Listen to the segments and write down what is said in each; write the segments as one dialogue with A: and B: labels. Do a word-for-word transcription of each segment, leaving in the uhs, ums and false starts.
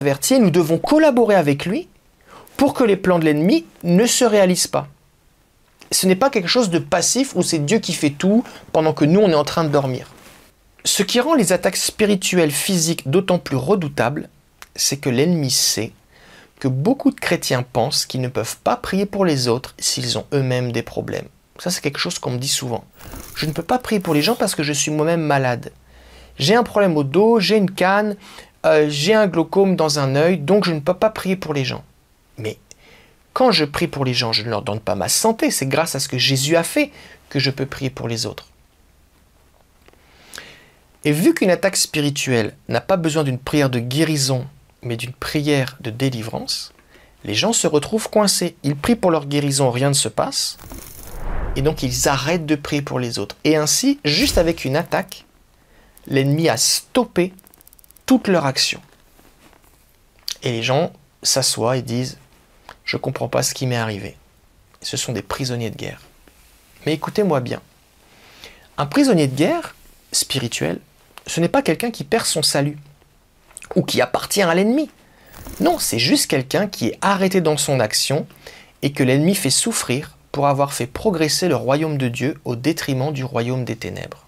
A: averti et nous devons collaborer avec lui pour que les plans de l'ennemi ne se réalisent pas. Ce n'est pas quelque chose de passif où c'est Dieu qui fait tout pendant que nous on est en train de dormir. Ce qui rend les attaques spirituelles physiques d'autant plus redoutables, c'est que l'ennemi sait que beaucoup de chrétiens pensent qu'ils ne peuvent pas prier pour les autres s'ils ont eux-mêmes des problèmes. Ça, c'est quelque chose qu'on me dit souvent. Je ne peux pas prier pour les gens parce que je suis moi-même malade. J'ai un problème au dos, j'ai une canne, euh, j'ai un glaucome dans un œil, donc je ne peux pas prier pour les gens. Mais quand je prie pour les gens, je ne leur donne pas ma santé. C'est grâce à ce que Jésus a fait que je peux prier pour les autres. Et vu qu'une attaque spirituelle n'a pas besoin d'une prière de guérison, mais d'une prière de délivrance, les gens se retrouvent coincés. Ils prient pour leur guérison, rien ne se passe. Et donc ils arrêtent de prier pour les autres. Et ainsi, juste avec une attaque, l'ennemi a stoppé toute leur action. Et les gens s'assoient et disent « Je ne comprends pas ce qui m'est arrivé ». Ce sont des prisonniers de guerre. Mais écoutez-moi bien. Un prisonnier de guerre spirituel, ce n'est pas quelqu'un qui perd son salut ou qui appartient à l'ennemi. Non, c'est juste quelqu'un qui est arrêté dans son action et que l'ennemi fait souffrir pour avoir fait progresser le royaume de Dieu au détriment du royaume des ténèbres.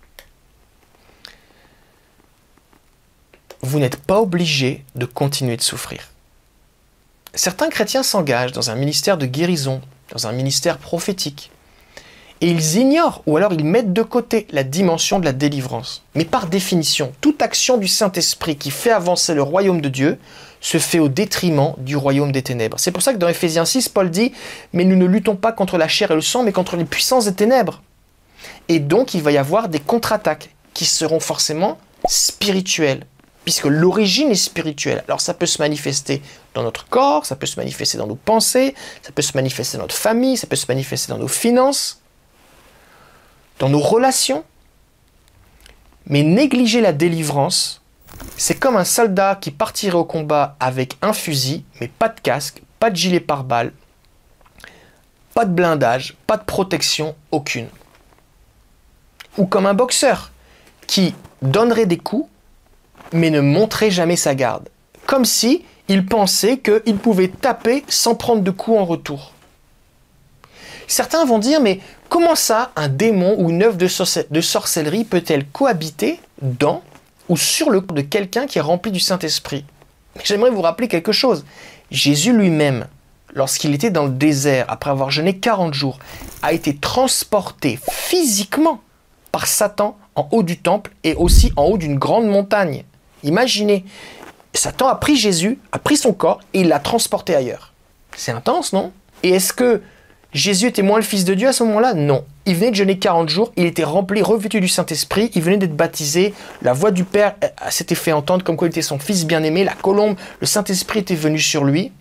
A: Vous n'êtes pas obligé de continuer de souffrir. Certains chrétiens s'engagent dans un ministère de guérison, dans un ministère prophétique, et ils ignorent ou alors ils mettent de côté la dimension de la délivrance. Mais par définition, toute action du Saint-Esprit qui fait avancer le royaume de Dieu se fait au détriment du royaume des ténèbres. C'est pour ça que dans Éphésiens six, Paul dit « Mais nous ne luttons pas contre la chair et le sang, mais contre les puissances des ténèbres. » Et donc, il va y avoir des contre-attaques qui seront forcément spirituelles, puisque l'origine est spirituelle. Alors ça peut se manifester dans notre corps, ça peut se manifester dans nos pensées, ça peut se manifester dans notre famille, ça peut se manifester dans nos finances, dans nos relations. Mais négliger la délivrance, c'est comme un soldat qui partirait au combat avec un fusil, mais pas de casque, pas de gilet pare-balles, pas de blindage, pas de protection, aucune. Ou comme un boxeur qui donnerait des coups, mais ne montrait jamais sa garde. Comme si il pensait qu'il pouvait taper sans prendre de coups en retour. Certains vont dire, mais comment ça, un démon ou une œuvre de, sorce- de sorcellerie peut-elle cohabiter dans ou sur le corps de quelqu'un qui est rempli du Saint-Esprit? J'aimerais vous rappeler quelque chose. Jésus lui-même, lorsqu'il était dans le désert, après avoir jeûné quarante jours, a été transporté physiquement par Satan en haut du temple et aussi en haut d'une grande montagne. Imaginez, Satan a pris Jésus, a pris son corps et il l'a transporté ailleurs. C'est intense, non? Et est-ce que Jésus était moins le Fils de Dieu à ce moment-là? Non. Il venait de jeûner quarante jours, il était rempli, revêtu du Saint-Esprit, il venait d'être baptisé, la voix du Père s'était fait entendre comme quoi il était son Fils bien-aimé, la colombe, le Saint-Esprit était venu sur lui.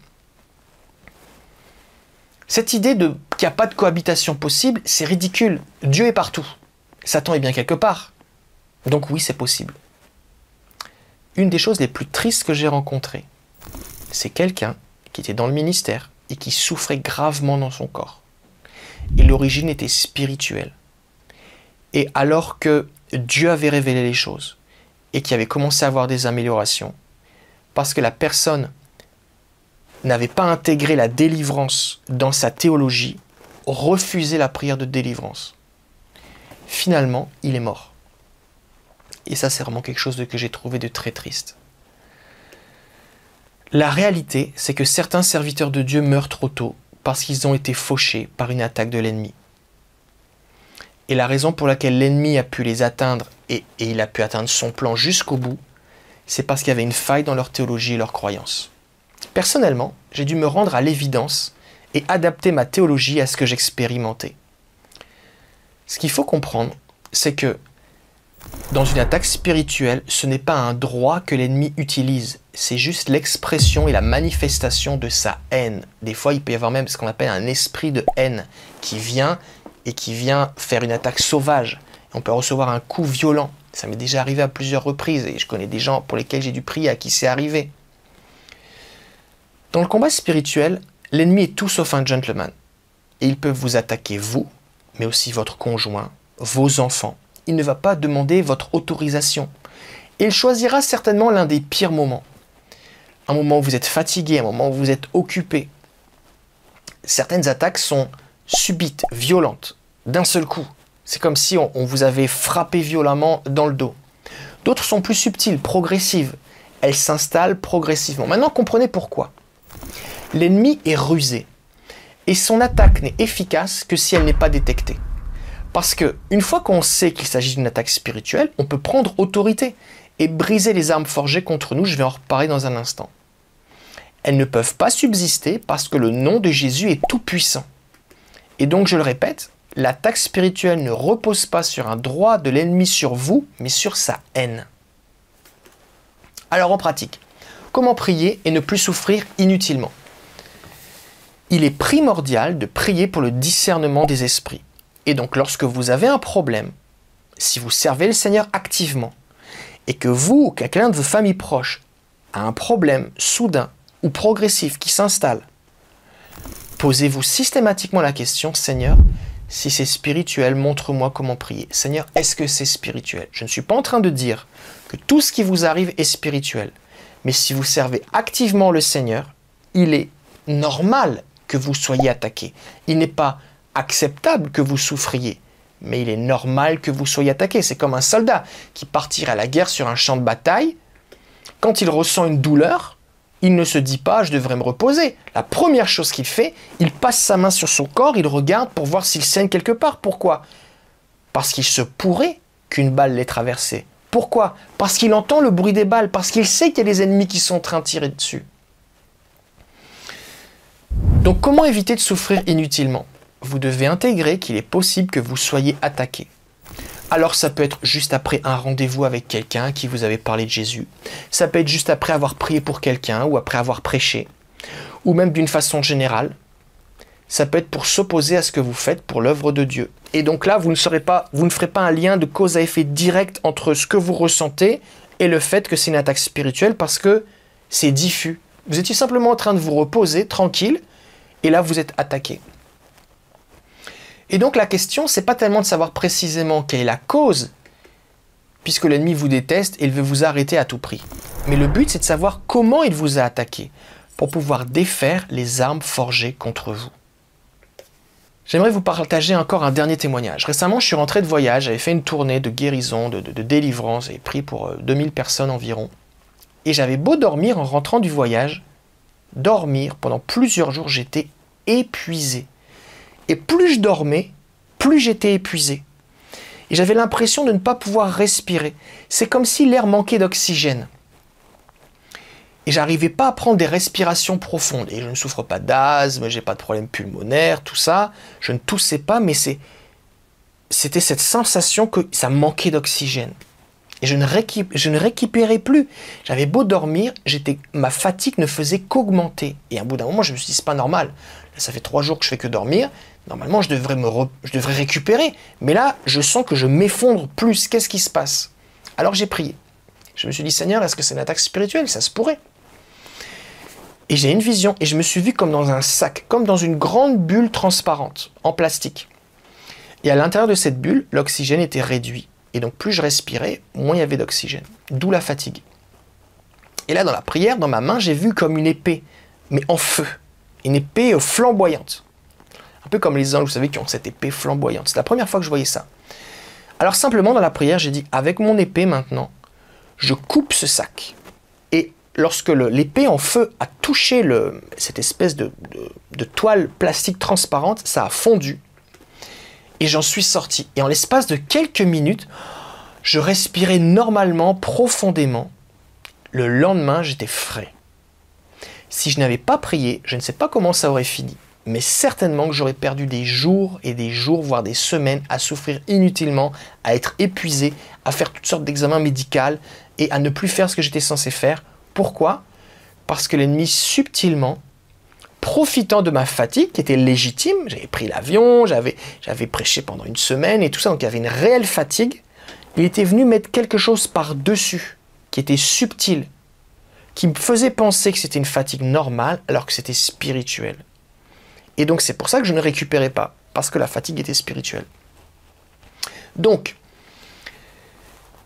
A: Cette idée de qu'il n'y a pas de cohabitation possible, c'est ridicule. Dieu est partout. Satan est bien quelque part. Donc oui, c'est possible. Une des choses les plus tristes que j'ai rencontrées, c'est quelqu'un qui était dans le ministère et qui souffrait gravement dans son corps. Et l'origine était spirituelle. Et alors que Dieu avait révélé les choses et qu'il avait commencé à avoir des améliorations, parce que la personne n'avait pas intégré la délivrance dans sa théologie, refusait la prière de délivrance. Finalement, il est mort. Et ça, c'est vraiment quelque chose de, que j'ai trouvé de très triste. La réalité, c'est que certains serviteurs de Dieu meurent trop tôt parce qu'ils ont été fauchés par une attaque de l'ennemi. Et la raison pour laquelle l'ennemi a pu les atteindre et, et il a pu atteindre son plan jusqu'au bout, c'est parce qu'il y avait une faille dans leur théologie et leurs croyances. Personnellement, j'ai dû me rendre à l'évidence et adapter ma théologie à ce que j'expérimentais. Ce qu'il faut comprendre, c'est que dans une attaque spirituelle, ce n'est pas un droit que l'ennemi utilise, c'est juste l'expression et la manifestation de sa haine. Des fois, il peut y avoir même ce qu'on appelle un esprit de haine qui vient et qui vient faire une attaque sauvage. On peut recevoir un coup violent. Ça m'est déjà arrivé à plusieurs reprises et je connais des gens pour lesquels j'ai dû prier à qui c'est arrivé. Dans le combat spirituel, l'ennemi est tout sauf un gentleman. Et il peut vous attaquer vous, mais aussi votre conjoint, vos enfants. Il ne va pas demander votre autorisation. Il choisira certainement l'un des pires moments. un moment où vous êtes fatigué, un moment où vous êtes occupé. Certaines attaques sont subites, violentes, d'un seul coup. C'est comme si on, on vous avait frappé violemment dans le dos. D'autres sont plus subtiles, progressives. Elles s'installent progressivement. Maintenant, comprenez pourquoi. L'ennemi est rusé et son attaque n'est efficace que si elle n'est pas détectée. Parce que une fois qu'on sait qu'il s'agit d'une attaque spirituelle, on peut prendre autorité et briser les armes forgées contre nous. Je vais en reparler dans un instant. Elles ne peuvent pas subsister parce que le nom de Jésus est tout puissant. Et donc, je le répète, l'attaque spirituelle ne repose pas sur un droit de l'ennemi sur vous, mais sur sa haine. Alors en pratique, comment prier et ne plus souffrir inutilement? Il est primordial de prier pour le discernement des esprits. Et donc lorsque vous avez un problème, si vous servez le Seigneur activement, et que vous ou quelqu'un de vos familles proches a un problème soudain ou progressif qui s'installe, posez-vous systématiquement la question, Seigneur, si c'est spirituel, montre-moi comment prier. Seigneur, est-ce que c'est spirituel? Je ne suis pas en train de dire que tout ce qui vous arrive est spirituel. Mais si vous servez activement le Seigneur, il est normal que vous soyez attaqué. Il n'est pas acceptable que vous souffriez, mais il est normal que vous soyez attaqué. C'est comme un soldat qui partirait à la guerre sur un champ de bataille. Quand il ressent une douleur, il ne se dit pas « je devrais me reposer ». La première chose qu'il fait, il passe sa main sur son corps, il regarde pour voir s'il saigne quelque part. Pourquoi? Parce qu'il se pourrait qu'une balle l'ait traversé. Pourquoi? Parce qu'il entend le bruit des balles, parce qu'il sait qu'il y a des ennemis qui sont en train de tirer dessus. Donc comment éviter de souffrir inutilement? Vous devez intégrer qu'il est possible que vous soyez attaqué. Alors ça peut être juste après un rendez-vous avec quelqu'un à qui vous avez parlé de Jésus. Ça peut être juste après avoir prié pour quelqu'un ou après avoir prêché. Ou même d'une façon générale. Ça peut être pour s'opposer à ce que vous faites pour l'œuvre de Dieu. Et donc là, vous ne serez pas, vous ne ferez pas un lien de cause à effet direct entre ce que vous ressentez et le fait que c'est une attaque spirituelle parce que c'est diffus. Vous étiez simplement en train de vous reposer, tranquille, et là vous êtes attaqué. Et donc la question, c'est pas tellement de savoir précisément quelle est la cause, puisque l'ennemi vous déteste et il veut vous arrêter à tout prix. Mais le but, c'est de savoir comment il vous a attaqué, pour pouvoir défaire les armes forgées contre vous. J'aimerais vous partager encore un dernier témoignage. Récemment, je suis rentré de voyage, j'avais fait une tournée de guérison, de, de, de délivrance, j'avais pris pour deux mille personnes environ. Et j'avais beau dormir en rentrant du voyage, dormir pendant plusieurs jours, j'étais épuisé. Et plus je dormais, plus j'étais épuisé. Et j'avais l'impression de ne pas pouvoir respirer. C'est comme si l'air manquait d'oxygène. Et j'arrivais pas à prendre des respirations profondes. Et je ne souffre pas d'asthme, j'ai pas de problème pulmonaire, tout ça. Je ne toussais pas, mais c'est, c'était cette sensation que ça manquait d'oxygène. Et je ne, récup... je ne récupérais plus. J'avais beau dormir, j'étais... ma fatigue ne faisait qu'augmenter. Et à un bout d'un moment, je me suis dit, c'est pas normal. Là, ça fait trois jours que je fais que dormir. Normalement, je devrais, me re... je devrais récupérer. Mais là, je sens que je m'effondre plus. Qu'est-ce qui se passe? Alors j'ai prié. Je me suis dit, Seigneur, est-ce que c'est une attaque spirituelle? Ça se pourrait. Et j'ai une vision. Et je me suis vu comme dans un sac, comme dans une grande bulle transparente, en plastique. Et à l'intérieur de cette bulle, l'oxygène était réduit. Et donc, plus je respirais, moins il y avait d'oxygène. D'où la fatigue. Et là, dans la prière, dans ma main, j'ai vu comme une épée, mais en feu. Une épée flamboyante. Un peu comme les anges, vous savez, qui ont cette épée flamboyante. C'est la première fois que je voyais ça. Alors, simplement, dans la prière, j'ai dit, avec mon épée, maintenant, je coupe ce sac. Et lorsque le, l'épée en feu a touché le, cette espèce de, de, de toile plastique transparente, ça a fondu. Et j'en suis sorti. Et en l'espace de quelques minutes, je respirais normalement, profondément. Le lendemain, j'étais frais. Si je n'avais pas prié, je ne sais pas comment ça aurait fini. Mais certainement que j'aurais perdu des jours et des jours, voire des semaines, à souffrir inutilement, à être épuisé, à faire toutes sortes d'examens médicaux et à ne plus faire ce que j'étais censé faire. Pourquoi? Parce que l'ennemi, subtilement, profitant de ma fatigue, qui était légitime, j'avais pris l'avion, j'avais, j'avais prêché pendant une semaine et tout ça, donc il y avait une réelle fatigue, il était venu mettre quelque chose par-dessus, qui était subtil, qui me faisait penser que c'était une fatigue normale, alors que c'était spirituel. Et donc c'est pour ça que je ne récupérais pas, parce que la fatigue était spirituelle. Donc,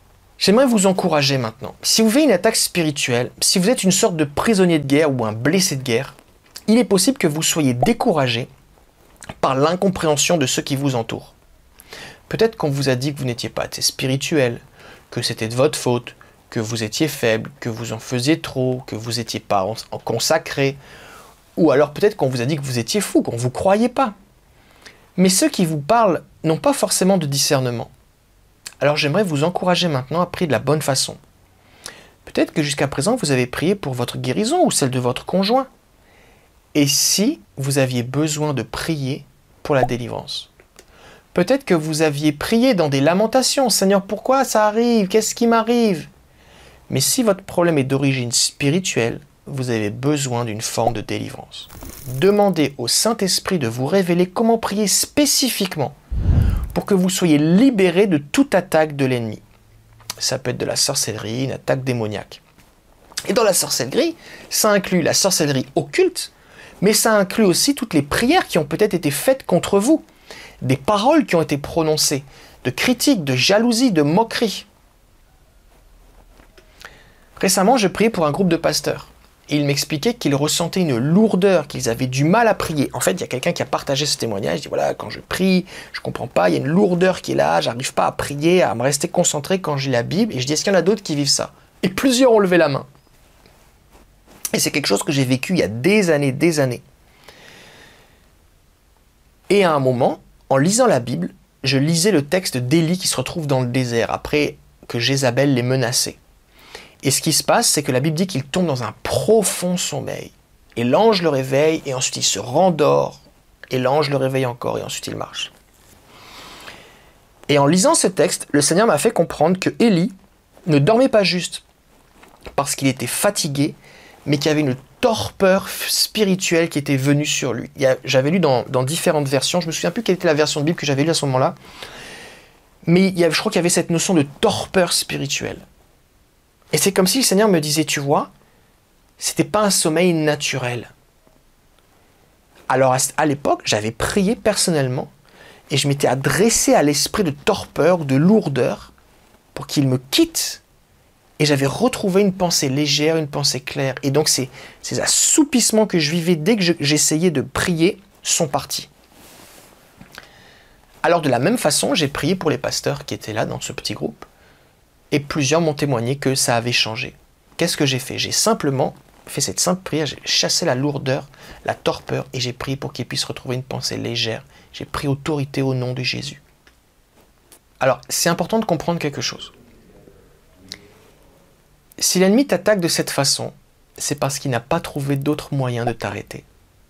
A: J'aimerais vous encourager maintenant. Si vous vivez une attaque spirituelle, si vous êtes une sorte de prisonnier de guerre ou un blessé de guerre, il est possible que vous soyez découragé par l'incompréhension de ceux qui vous entourent. Peut-être qu'on vous a dit que vous n'étiez pas assez spirituel, que c'était de votre faute, que vous étiez faible, que vous en faisiez trop, que vous n'étiez pas en consacré, ou alors peut-être qu'on vous a dit que vous étiez fou, qu'on ne vous croyait pas. Mais ceux qui vous parlent n'ont pas forcément de discernement. Alors j'aimerais vous encourager maintenant à prier de la bonne façon. Peut-être que jusqu'à présent vous avez prié pour votre guérison ou celle de votre conjoint. Et si vous aviez besoin de prier pour la délivrance? Peut-être que vous aviez prié dans des lamentations. Seigneur, pourquoi ça arrive? Qu'est-ce qui m'arrive? Mais si votre problème est d'origine spirituelle, vous avez besoin d'une forme de délivrance. Demandez au Saint-Esprit de vous révéler comment prier spécifiquement pour que vous soyez libérés de toute attaque de l'ennemi. Ça peut être de la sorcellerie, une attaque démoniaque. Et dans la sorcellerie, ça inclut la sorcellerie occulte, mais ça inclut aussi toutes les prières qui ont peut-être été faites contre vous, des paroles qui ont été prononcées, de critiques, de jalousie, de moqueries. Récemment, je priais pour un groupe de pasteurs. Et ils m'expliquaient qu'ils ressentaient une lourdeur, qu'ils avaient du mal à prier. En fait, il y a quelqu'un qui a partagé ce témoignage. Il dit, voilà, quand je prie, je ne comprends pas, il y a une lourdeur qui est là, j'arrive pas à prier, à me rester concentré quand je lis la Bible. Et je dis, est-ce qu'il y en a d'autres qui vivent ça? Et plusieurs ont levé la main. Et c'est quelque chose que j'ai vécu il y a des années, des années. Et à un moment, en lisant la Bible, je lisais le texte d'Élie qui se retrouve dans le désert, après que Jézabel l'ait menacé. Et ce qui se passe, c'est que la Bible dit qu'il tombe dans un profond sommeil. Et l'ange le réveille, et ensuite il se rendort, et l'ange le réveille encore, et ensuite il marche. Et en lisant ce texte, le Seigneur m'a fait comprendre que Élie ne dormait pas juste parce qu'il était fatigué, mais qu'il y avait une torpeur spirituelle qui était venue sur lui. J'avais lu dans, dans différentes versions, je ne me souviens plus quelle était la version de Bible que j'avais lue à ce moment-là, mais il y avait, je crois qu'il y avait cette notion de torpeur spirituelle. Et c'est comme si le Seigneur me disait, tu vois, c'était pas un sommeil naturel. Alors à l'époque, j'avais prié personnellement et je m'étais adressé à l'esprit de torpeur ou de lourdeur pour qu'il me quitte. Et j'avais retrouvé une pensée légère, une pensée claire. Et donc ces, ces assoupissements que je vivais dès que j'essayais de prier sont partis. Alors de la même façon, j'ai prié pour les pasteurs qui étaient là dans ce petit groupe. Et plusieurs m'ont témoigné que ça avait changé. Qu'est-ce que j'ai fait? J'ai simplement fait cette simple prière, j'ai chassé la lourdeur, la torpeur, et j'ai prié pour qu'ils puissent retrouver une pensée légère. J'ai pris autorité au nom de Jésus. Alors, c'est important de comprendre quelque chose. Si l'ennemi t'attaque de cette façon, c'est parce qu'il n'a pas trouvé d'autre moyen de t'arrêter.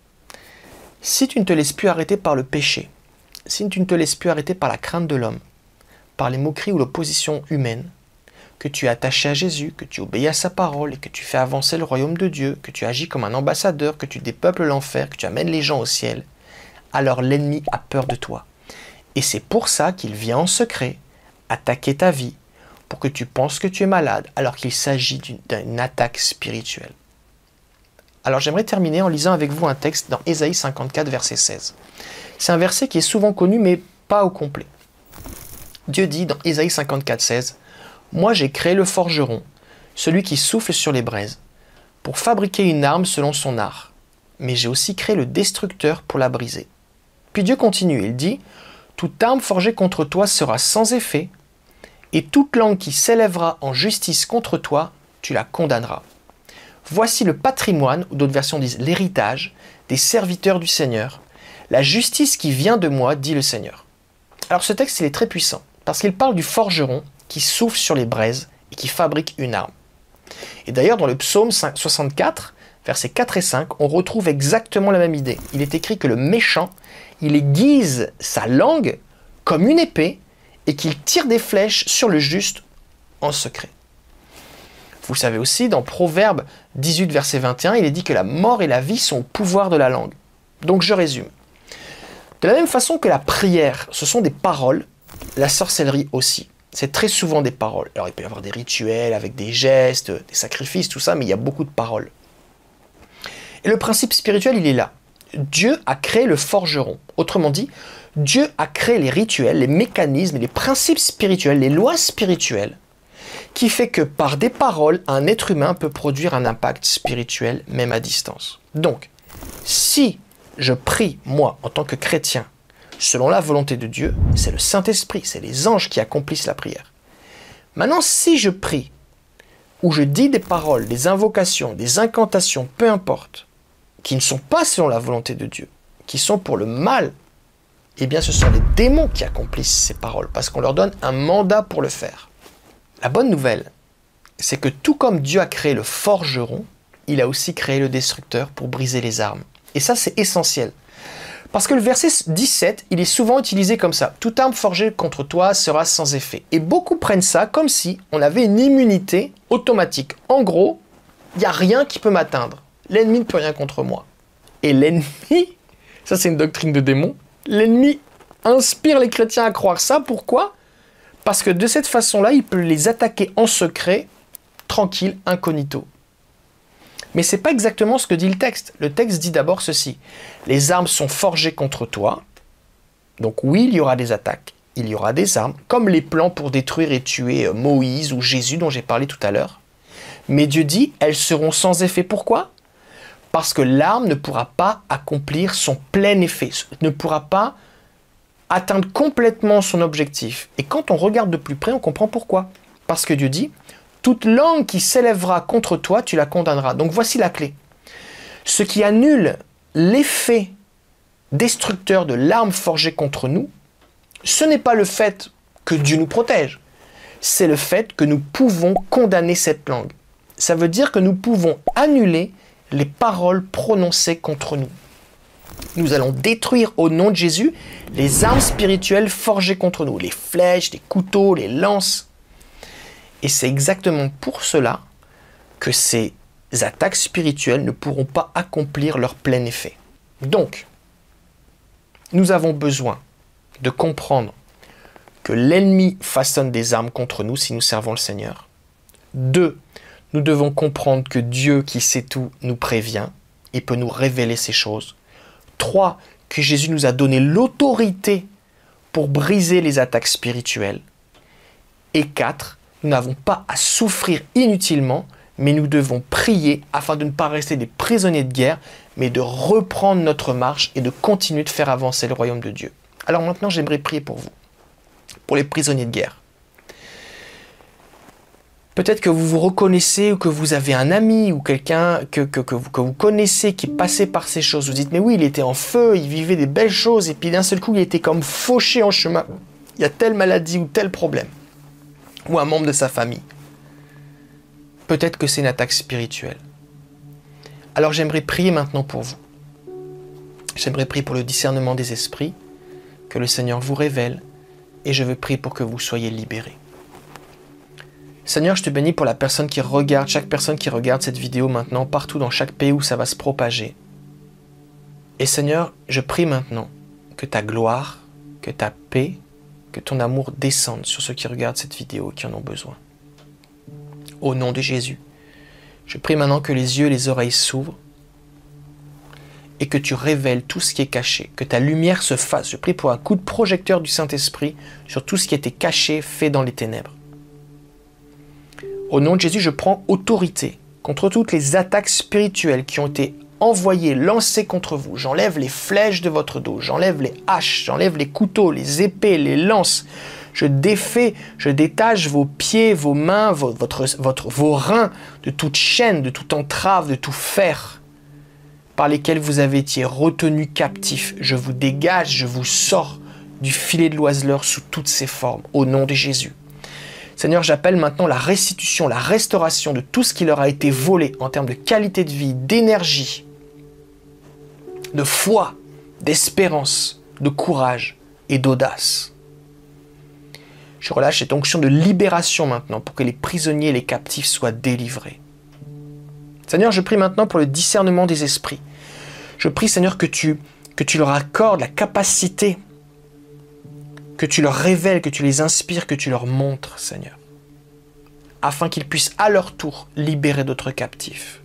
A: Si tu ne te laisses plus arrêter par le péché, si tu ne te laisses plus arrêter par la crainte de l'homme, par les moqueries ou l'opposition humaine, que tu es attaché à Jésus, que tu obéis à sa parole et que tu fais avancer le royaume de Dieu, que tu agis comme un ambassadeur, que tu dépeuples l'enfer, que tu amènes les gens au ciel, alors l'ennemi a peur de toi. Et c'est pour ça qu'il vient en secret attaquer ta vie, pour que tu penses que tu es malade, alors qu'il s'agit d'une attaque spirituelle. Alors j'aimerais terminer en lisant avec vous un texte dans Ésaïe cinquante-quatre, verset seize. C'est un verset qui est souvent connu, mais pas au complet. Dieu dit dans Ésaïe cinquante-quatre, seize, « Moi j'ai créé le forgeron, celui qui souffle sur les braises, pour fabriquer une arme selon son art. Mais j'ai aussi créé le destructeur pour la briser. » Puis Dieu continue, il dit, « Toute arme forgée contre toi sera sans effet, et toute langue qui s'élèvera en justice contre toi, tu la condamneras. Voici le patrimoine, ou d'autres versions disent l'héritage, des serviteurs du Seigneur, la justice qui vient de moi, dit le Seigneur. » Alors ce texte il est très puissant, parce qu'il parle du forgeron qui souffle sur les braises et qui fabrique une arme. Et d'ailleurs dans le psaume soixante-quatre, versets quatre et cinq, on retrouve exactement la même idée. Il est écrit que le méchant, il aiguise sa langue comme une épée et qu'il tire des flèches sur le juste en secret. Vous savez aussi, dans Proverbe dix-huit, verset vingt et un, il est dit que la mort et la vie sont au pouvoir de la langue. Donc je résume. De la même façon que la prière, ce sont des paroles, la sorcellerie aussi. C'est très souvent des paroles. Alors il peut y avoir des rituels avec des gestes, des sacrifices, tout ça, mais il y a beaucoup de paroles. Et le principe spirituel, il est là. Dieu a créé le forgeron. Autrement dit, Dieu a créé les rituels, les mécanismes, les principes spirituels, les lois spirituelles qui fait que par des paroles, un être humain peut produire un impact spirituel, même à distance. Donc, si je prie, moi, en tant que chrétien, selon la volonté de Dieu, c'est le Saint-Esprit, c'est les anges qui accomplissent la prière. Maintenant, si je prie, ou je dis des paroles, des invocations, des incantations, peu importe, qui ne sont pas selon la volonté de Dieu, qui sont pour le mal, eh bien ce sont les démons qui accomplissent ces paroles, parce qu'on leur donne un mandat pour le faire. La bonne nouvelle, c'est que tout comme Dieu a créé le forgeron, il a aussi créé le destructeur pour briser les armes. Et ça, c'est essentiel. Parce que le verset dix-sept, il est souvent utilisé comme ça. Toute arme forgée contre toi sera sans effet. Et beaucoup prennent ça comme si on avait une immunité automatique. En gros, il n'y a rien qui peut m'atteindre. L'ennemi ne peut rien contre moi. Et l'ennemi, ça c'est une doctrine de démon, l'ennemi inspire les chrétiens à croire ça. Pourquoi? Parce que de cette façon-là, il peut les attaquer en secret, tranquille, incognito. Mais ce n'est pas exactement ce que dit le texte. Le texte dit d'abord ceci. Les armes sont forgées contre toi. Donc oui, il y aura des attaques. Il y aura des armes, comme les plans pour détruire et tuer Moïse ou Jésus dont j'ai parlé tout à l'heure. Mais Dieu dit, elles seront sans effet. Pourquoi? Parce que l'arme ne pourra pas accomplir son plein effet, ne pourra pas atteindre complètement son objectif. Et quand on regarde de plus près, on comprend pourquoi. Parce que Dieu dit, toute langue qui s'élèvera contre toi, tu la condamneras. Donc voici la clé. Ce qui annule l'effet destructeur de l'arme forgée contre nous, ce n'est pas le fait que Dieu nous protège. C'est le fait que nous pouvons condamner cette langue. Ça veut dire que nous pouvons annuler les paroles prononcées contre nous. Nous allons détruire au nom de Jésus les armes spirituelles forgées contre nous, les flèches, les couteaux, les lances. Et c'est exactement pour cela que ces attaques spirituelles ne pourront pas accomplir leur plein effet. Donc, nous avons besoin de comprendre que l'ennemi façonne des armes contre nous si nous servons le Seigneur. Deux, nous devons comprendre que Dieu qui sait tout nous prévient et peut nous révéler ces choses. Trois, que Jésus nous a donné l'autorité pour briser les attaques spirituelles. Et quatre, nous n'avons pas à souffrir inutilement, mais nous devons prier afin de ne pas rester des prisonniers de guerre, mais de reprendre notre marche et de continuer de faire avancer le royaume de Dieu. Alors maintenant, j'aimerais prier pour vous, pour les prisonniers de guerre. Peut-être que vous vous reconnaissez ou que vous avez un ami ou quelqu'un que, que, que, vous, que vous connaissez qui est passé par ces choses. Vous dites, mais oui, il était en feu, il vivait des belles choses, et puis d'un seul coup, il était comme fauché en chemin. Il y a telle maladie ou tel problème. Ou un membre de sa famille. Peut-être que c'est une attaque spirituelle. Alors j'aimerais prier maintenant pour vous. J'aimerais prier pour le discernement des esprits, que le Seigneur vous révèle, et je veux prier pour que vous soyez libérés. Seigneur, je te bénis pour la personne qui regarde, chaque personne qui regarde cette vidéo maintenant, partout dans chaque pays où ça va se propager. Et Seigneur, je prie maintenant que ta gloire, que ta paix, que ton amour descende sur ceux qui regardent cette vidéo et qui en ont besoin. Au nom de Jésus, je prie maintenant que les yeux et les oreilles s'ouvrent et que tu révèles tout ce qui est caché, que ta lumière se fasse. Je prie pour un coup de projecteur du Saint-Esprit sur tout ce qui était caché, fait dans les ténèbres. Au nom de Jésus, je prends autorité contre toutes les attaques spirituelles qui ont été envoyées, lancées contre vous. J'enlève les flèches de votre dos, j'enlève les haches, j'enlève les couteaux, les épées, les lances. Je défais, je détache vos pieds, vos mains, vos, votre, votre, vos reins de toute chaîne, de toute entrave, de tout fer par lesquels vous avez été retenus captifs. Je vous dégage, je vous sors du filet de l'oiseleur sous toutes ses formes, au nom de Jésus. Seigneur, j'appelle maintenant la restitution, la restauration de tout ce qui leur a été volé en termes de qualité de vie, d'énergie, de foi, d'espérance, de courage et d'audace. Je relâche cette onction de libération maintenant pour que les prisonniers et les captifs soient délivrés. Seigneur, je prie maintenant pour le discernement des esprits. Je prie, Seigneur, que tu, que tu leur accordes la capacité, que tu leur révèles, que tu les inspires, que tu leur montres, Seigneur, afin qu'ils puissent à leur tour libérer d'autres captifs.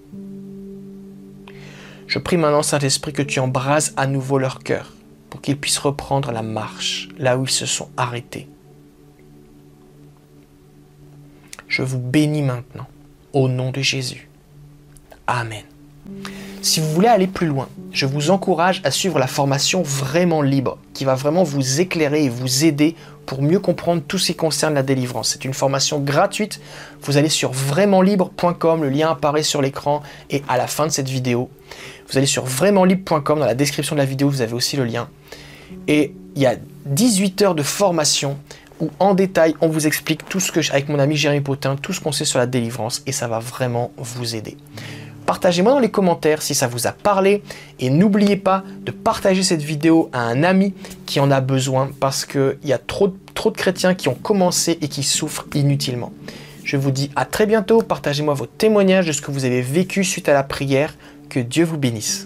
A: Je prie maintenant, Saint-Esprit, que tu embrases à nouveau leur cœur pour qu'ils puissent reprendre la marche là où ils se sont arrêtés. Je vous bénis maintenant, au nom de Jésus. Amen. Si vous voulez aller plus loin, je vous encourage à suivre la formation Vraiment Libre, qui va vraiment vous éclairer et vous aider pour mieux comprendre tout ce qui concerne la délivrance. C'est une formation gratuite. Vous allez sur vraiment libre point com, le lien apparaît sur l'écran et à la fin de cette vidéo. Vous allez sur vraiment libre point com, dans la description de la vidéo, vous avez aussi le lien. Et il y a dix-huit heures de formation où en détail, on vous explique tout ce que, avec mon ami Jérémy Potin, tout ce qu'on sait sur la délivrance et ça va vraiment vous aider. Partagez-moi dans les commentaires si ça vous a parlé et n'oubliez pas de partager cette vidéo à un ami qui en a besoin parce qu'il y a trop, trop de chrétiens qui ont commencé et qui souffrent inutilement. Je vous dis à très bientôt, partagez-moi vos témoignages de ce que vous avez vécu suite à la prière. Que Dieu vous bénisse.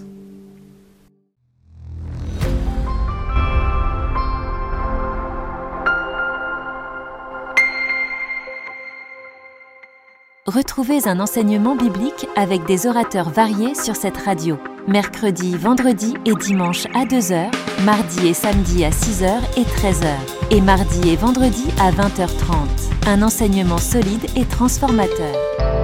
B: Retrouvez un enseignement biblique avec des orateurs variés sur cette radio. Mercredi, vendredi et dimanche à deux heures, mardi et samedi à six heures et treize heures, et mardi et vendredi à vingt heures trente. Un enseignement solide et transformateur.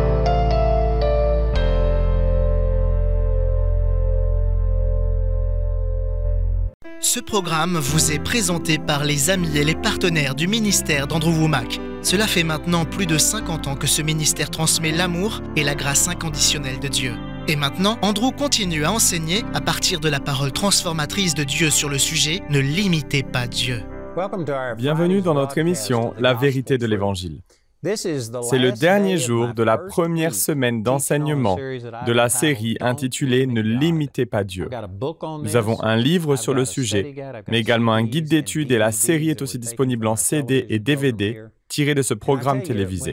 C: Ce programme vous est présenté par les amis et les partenaires du ministère d'Andrew Wommack. Cela fait maintenant plus de cinquante ans que ce ministère transmet l'amour et la grâce inconditionnelle de Dieu. Et maintenant, Andrew continue à enseigner à partir de la parole transformatrice de Dieu sur le sujet « Ne limitez pas Dieu ».
D: Bienvenue dans notre émission « La vérité de l'Évangile ». C'est le dernier jour de la première semaine d'enseignement de la série intitulée « Ne limitez pas Dieu ». Nous avons un livre sur le sujet, mais également un guide d'études et la série est aussi disponible en C D et D V D tiré de ce programme télévisé.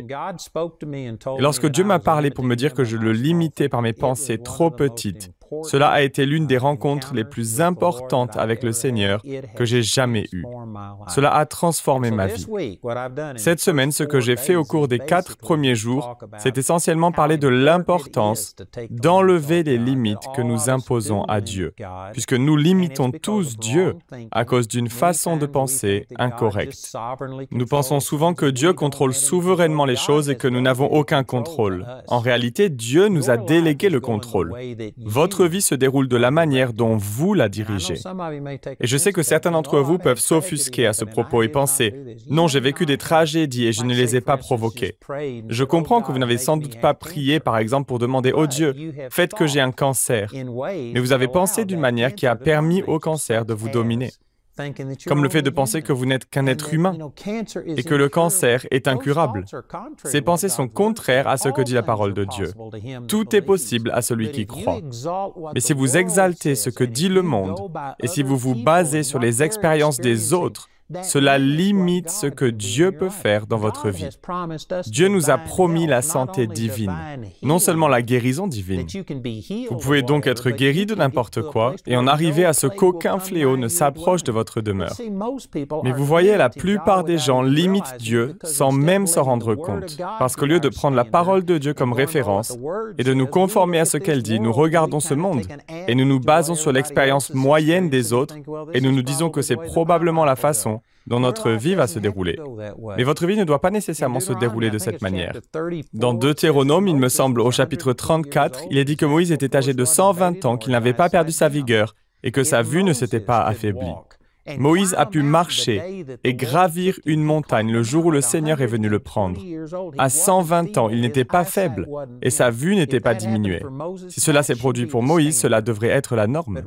D: Et lorsque Dieu m'a parlé pour me dire que je le limitais par mes pensées trop petites, cela a été l'une des rencontres les plus importantes avec le Seigneur que j'ai jamais eues. Cela a transformé ma vie. Cette semaine, ce que j'ai fait au cours des quatre premiers jours, c'est essentiellement parler de l'importance d'enlever les limites que nous imposons à Dieu, puisque nous limitons tous Dieu à cause d'une façon de penser incorrecte. Nous pensons souvent que Dieu contrôle souverainement les choses et que nous n'avons aucun contrôle. En réalité, Dieu nous a délégué le contrôle. Votre vie se déroule de la manière dont vous la dirigez. Et je sais que certains d'entre vous peuvent s'offusquer à ce propos et penser « Non, j'ai vécu des tragédies et je ne les ai pas provoquées. » Je comprends que vous n'avez sans doute pas prié, par exemple, pour demander « Oh Dieu, faites que j'ai un cancer. » Mais vous avez pensé d'une manière qui a permis au cancer de vous dominer. Comme le fait de penser que vous n'êtes qu'un être humain et que le cancer est incurable. Ces pensées sont contraires à ce que dit la parole de Dieu. Tout est possible à celui qui croit. Mais si vous exaltez ce que dit le monde et si vous vous basez sur les expériences des autres, cela limite ce que Dieu peut faire dans votre vie. Dieu nous a promis la santé divine, non seulement la guérison divine. Vous pouvez donc être guéri de n'importe quoi et en arriver à ce qu'aucun fléau ne s'approche de votre demeure. Mais vous voyez, la plupart des gens limitent Dieu sans même s'en rendre compte, parce qu'au lieu de prendre la parole de Dieu comme référence et de nous conformer à ce qu'elle dit, nous regardons ce monde et nous nous basons sur l'expérience moyenne des autres et nous nous disons que c'est probablement la façon dont notre vie va se dérouler. Mais votre vie ne doit pas nécessairement se dérouler de cette manière. Dans Deutéronome, il me semble, au chapitre trente-quatre, il est dit que Moïse était âgé de cent vingt ans, qu'il n'avait pas perdu sa vigueur et que sa vue ne s'était pas affaiblie. Moïse a pu marcher et gravir une montagne le jour où le Seigneur est venu le prendre. À cent vingt ans, il n'était pas faible et sa vue n'était pas diminuée. Si cela s'est produit pour Moïse, cela devrait être la norme.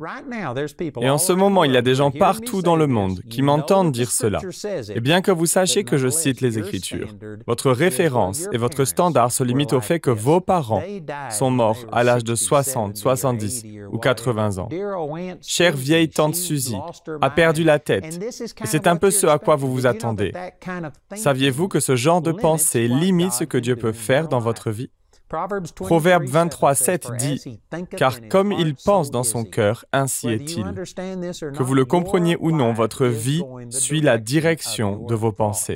D: Et en ce moment, il y a des gens partout dans le monde qui m'entendent dire cela. Et bien que vous sachiez que je cite les Écritures, votre référence et votre standard se limitent au fait que vos parents sont morts à l'âge de soixante, soixante-dix ou quatre-vingts ans. Chère vieille tante Suzy a perdu la tête. Et c'est un peu ce à quoi vous vous attendez. Saviez-vous que ce genre de pensée limite ce que Dieu peut faire dans votre vie? Proverbe vingt-trois, sept dit « Car comme il pense dans son cœur, ainsi est-il. » Que vous le compreniez ou non, votre vie suit la direction de vos pensées.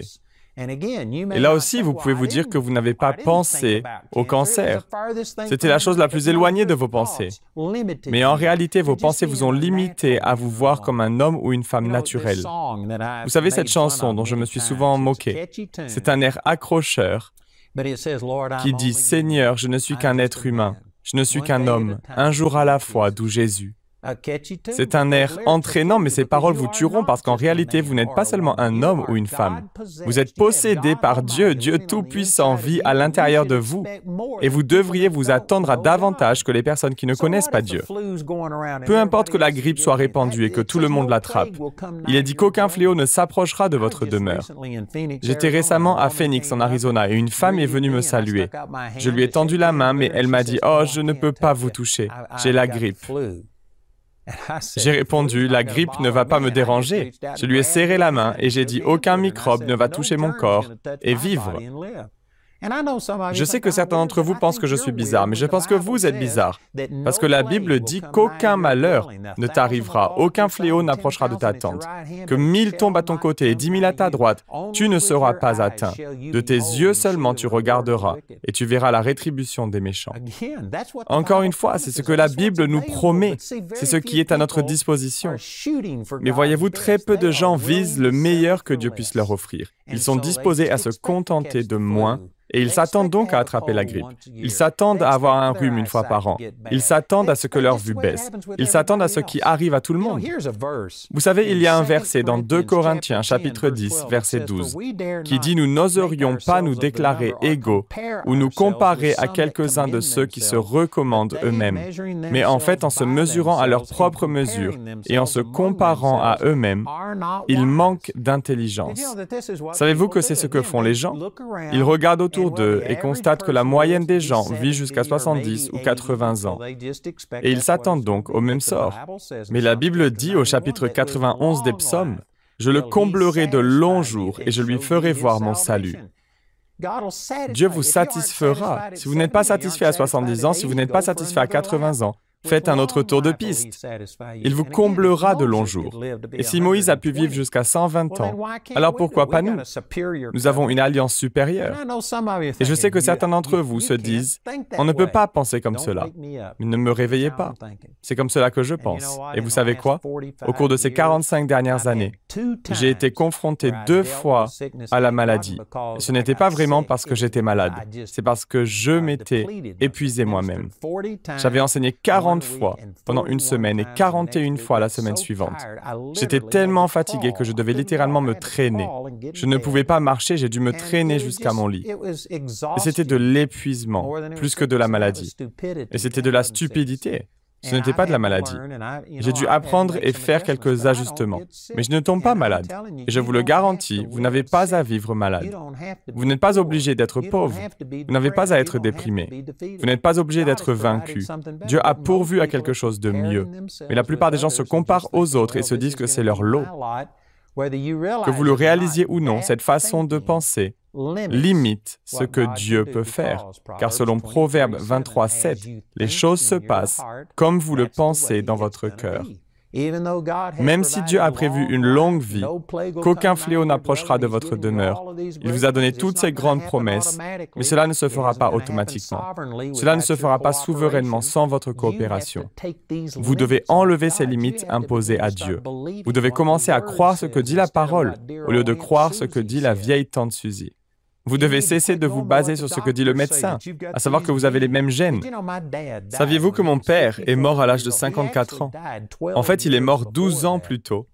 D: Et là aussi, vous pouvez vous dire que vous n'avez pas pensé au cancer. C'était la chose la plus éloignée de vos pensées. Mais en réalité, vos pensées vous ont limité à vous voir comme un homme ou une femme naturelle. Vous savez cette chanson dont je me suis souvent moqué? C'est un air accrocheur. qui dit « Seigneur, je ne suis qu'un être humain, je ne suis qu'un homme, un jour à la fois, d'où Jésus ». C'est un air entraînant, mais ces paroles vous tueront parce qu'en réalité, vous n'êtes pas seulement un homme ou une femme. Vous êtes possédé par Dieu, Dieu Tout-Puissant vit à l'intérieur de vous. Et vous devriez vous attendre à davantage que les personnes qui ne connaissent pas Dieu. Peu importe que la grippe soit répandue et que tout le monde l'attrape, il est dit qu'aucun fléau ne s'approchera de votre demeure. J'étais récemment à Phoenix, en Arizona, et une femme est venue me saluer. Je lui ai tendu la main, mais elle m'a dit « Oh, je ne peux pas vous toucher, j'ai la grippe ». J'ai répondu, la grippe ne va pas me déranger. Je lui ai serré la main et j'ai dit, aucun microbe ne va toucher mon corps et vivre. Je sais que certains d'entre vous pensent que je suis bizarre, mais je pense que vous êtes bizarre. Parce que la Bible dit qu'aucun malheur ne t'arrivera, aucun fléau n'approchera de ta tente. Que mille tombent à ton côté et dix mille à ta droite, tu ne seras pas atteint. De tes yeux seulement tu regarderas et tu verras la rétribution des méchants. Encore une fois, c'est ce que la Bible nous promet. C'est ce qui est à notre disposition. Mais voyez-vous, très peu de gens visent le meilleur que Dieu puisse leur offrir. Ils sont disposés à se contenter de moins. Et ils s'attendent donc à attraper la grippe. Ils s'attendent à avoir un rhume une fois par an. Ils s'attendent à ce que leur vue baisse. Ils s'attendent à ce qui arrive à tout le monde. Vous savez, il y a un verset dans deux Corinthiens, chapitre dix, verset douze, qui dit « Nous n'oserions pas nous déclarer égaux ou nous comparer à quelques-uns de ceux qui se recommandent eux-mêmes, mais en fait, en se mesurant à leur propre mesure et en se comparant à eux-mêmes, ils manquent d'intelligence. » Savez-vous que c'est ce que font les gens? Ils regardent autour d'eux et constatent que la moyenne des gens vit jusqu'à soixante-dix ou quatre-vingts ans. Et ils s'attendent donc au même sort. Mais la Bible dit au chapitre quatre-vingt-onze des psaumes, « Je le comblerai de longs jours et je lui ferai voir mon salut. » Dieu vous satisfera. Si vous n'êtes pas satisfait à soixante-dix ans, si vous n'êtes pas satisfait à quatre-vingts ans, faites un autre tour de piste. Il vous comblera de longs jours. Et si Moïse a pu vivre jusqu'à cent vingt ans, alors pourquoi pas nous? Nous avons une alliance supérieure. Et je sais que certains d'entre vous se disent, on ne peut pas penser comme cela. Mais ne me réveillez pas. C'est comme cela que je pense. Et vous savez quoi? Au cours de ces quarante-cinq dernières années, j'ai été confronté deux fois à la maladie. Et ce n'était pas vraiment parce que j'étais malade. C'est parce que je m'étais épuisé moi-même. J'avais enseigné quarante fois pendant une semaine et quarante et une fois la semaine suivante. J'étais tellement fatigué que je devais littéralement me traîner. Je ne pouvais pas marcher, j'ai dû me traîner jusqu'à mon lit. Et c'était de l'épuisement, plus que de la maladie. Et c'était de la stupidité. Ce n'était pas de la maladie. J'ai dû apprendre et faire quelques ajustements. Mais je ne tombe pas malade. Et je vous le garantis, vous n'avez pas à vivre malade. Vous n'êtes pas obligé d'être pauvre. Vous n'avez pas à être déprimé. Vous n'êtes pas obligé d'être vaincu. Dieu a pourvu à quelque chose de mieux. Mais la plupart des gens se comparent aux autres et se disent que c'est leur lot. Que vous le réalisiez ou non, cette façon de penser limite ce que Dieu peut faire. Car selon Proverbe vingt-trois, sept, les choses se passent comme vous le pensez dans votre cœur. Même si Dieu a prévu une longue vie, qu'aucun fléau n'approchera de votre demeure, il vous a donné toutes ces grandes promesses, mais cela ne se fera pas automatiquement. Cela ne se fera pas souverainement sans votre coopération. Vous devez enlever ces limites imposées à Dieu. Vous devez commencer à croire ce que dit la parole, au lieu de croire ce que dit la vieille tante Suzy. Vous devez cesser de vous baser sur ce que dit le médecin, à savoir que vous avez les mêmes gènes. Saviez-vous que mon père est mort à l'âge de cinquante-quatre ans? En fait, il est mort douze ans plus tôt,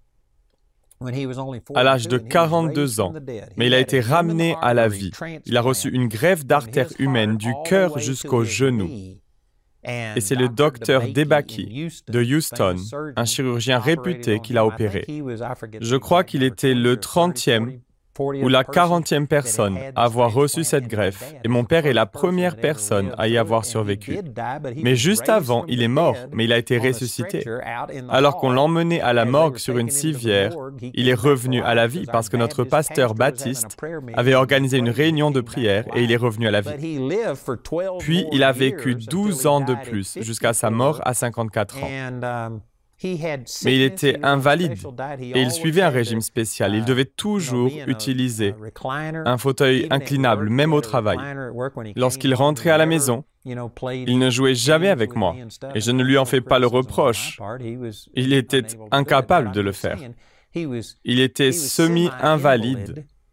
D: à l'âge de quarante-deux ans, mais il a été ramené à la vie. Il a reçu une greffe d'artère humaine du cœur jusqu'au genou. Et c'est le docteur Debaki de Houston, un chirurgien réputé, qui l'a opéré. Je crois qu'il était le trentième ou la quarantième personne à avoir reçu cette greffe, et mon père est la première personne à y avoir survécu. Mais juste avant, il est mort, mais il a été ressuscité. Alors qu'on l'emmenait à la morgue sur une civière, il est revenu à la vie parce que notre pasteur Baptiste avait organisé une réunion de prière et il est revenu à la vie. Puis, il a vécu douze ans de plus, jusqu'à sa mort à cinquante-quatre ans. Mais il était invalide et il suivait un régime spécial. Il devait toujours utiliser un fauteuil inclinable, même au travail. Lorsqu'il rentrait à la maison, il ne jouait jamais avec moi et je ne lui en fais pas le reproche. Il était incapable de le faire. Il était semi-invalide.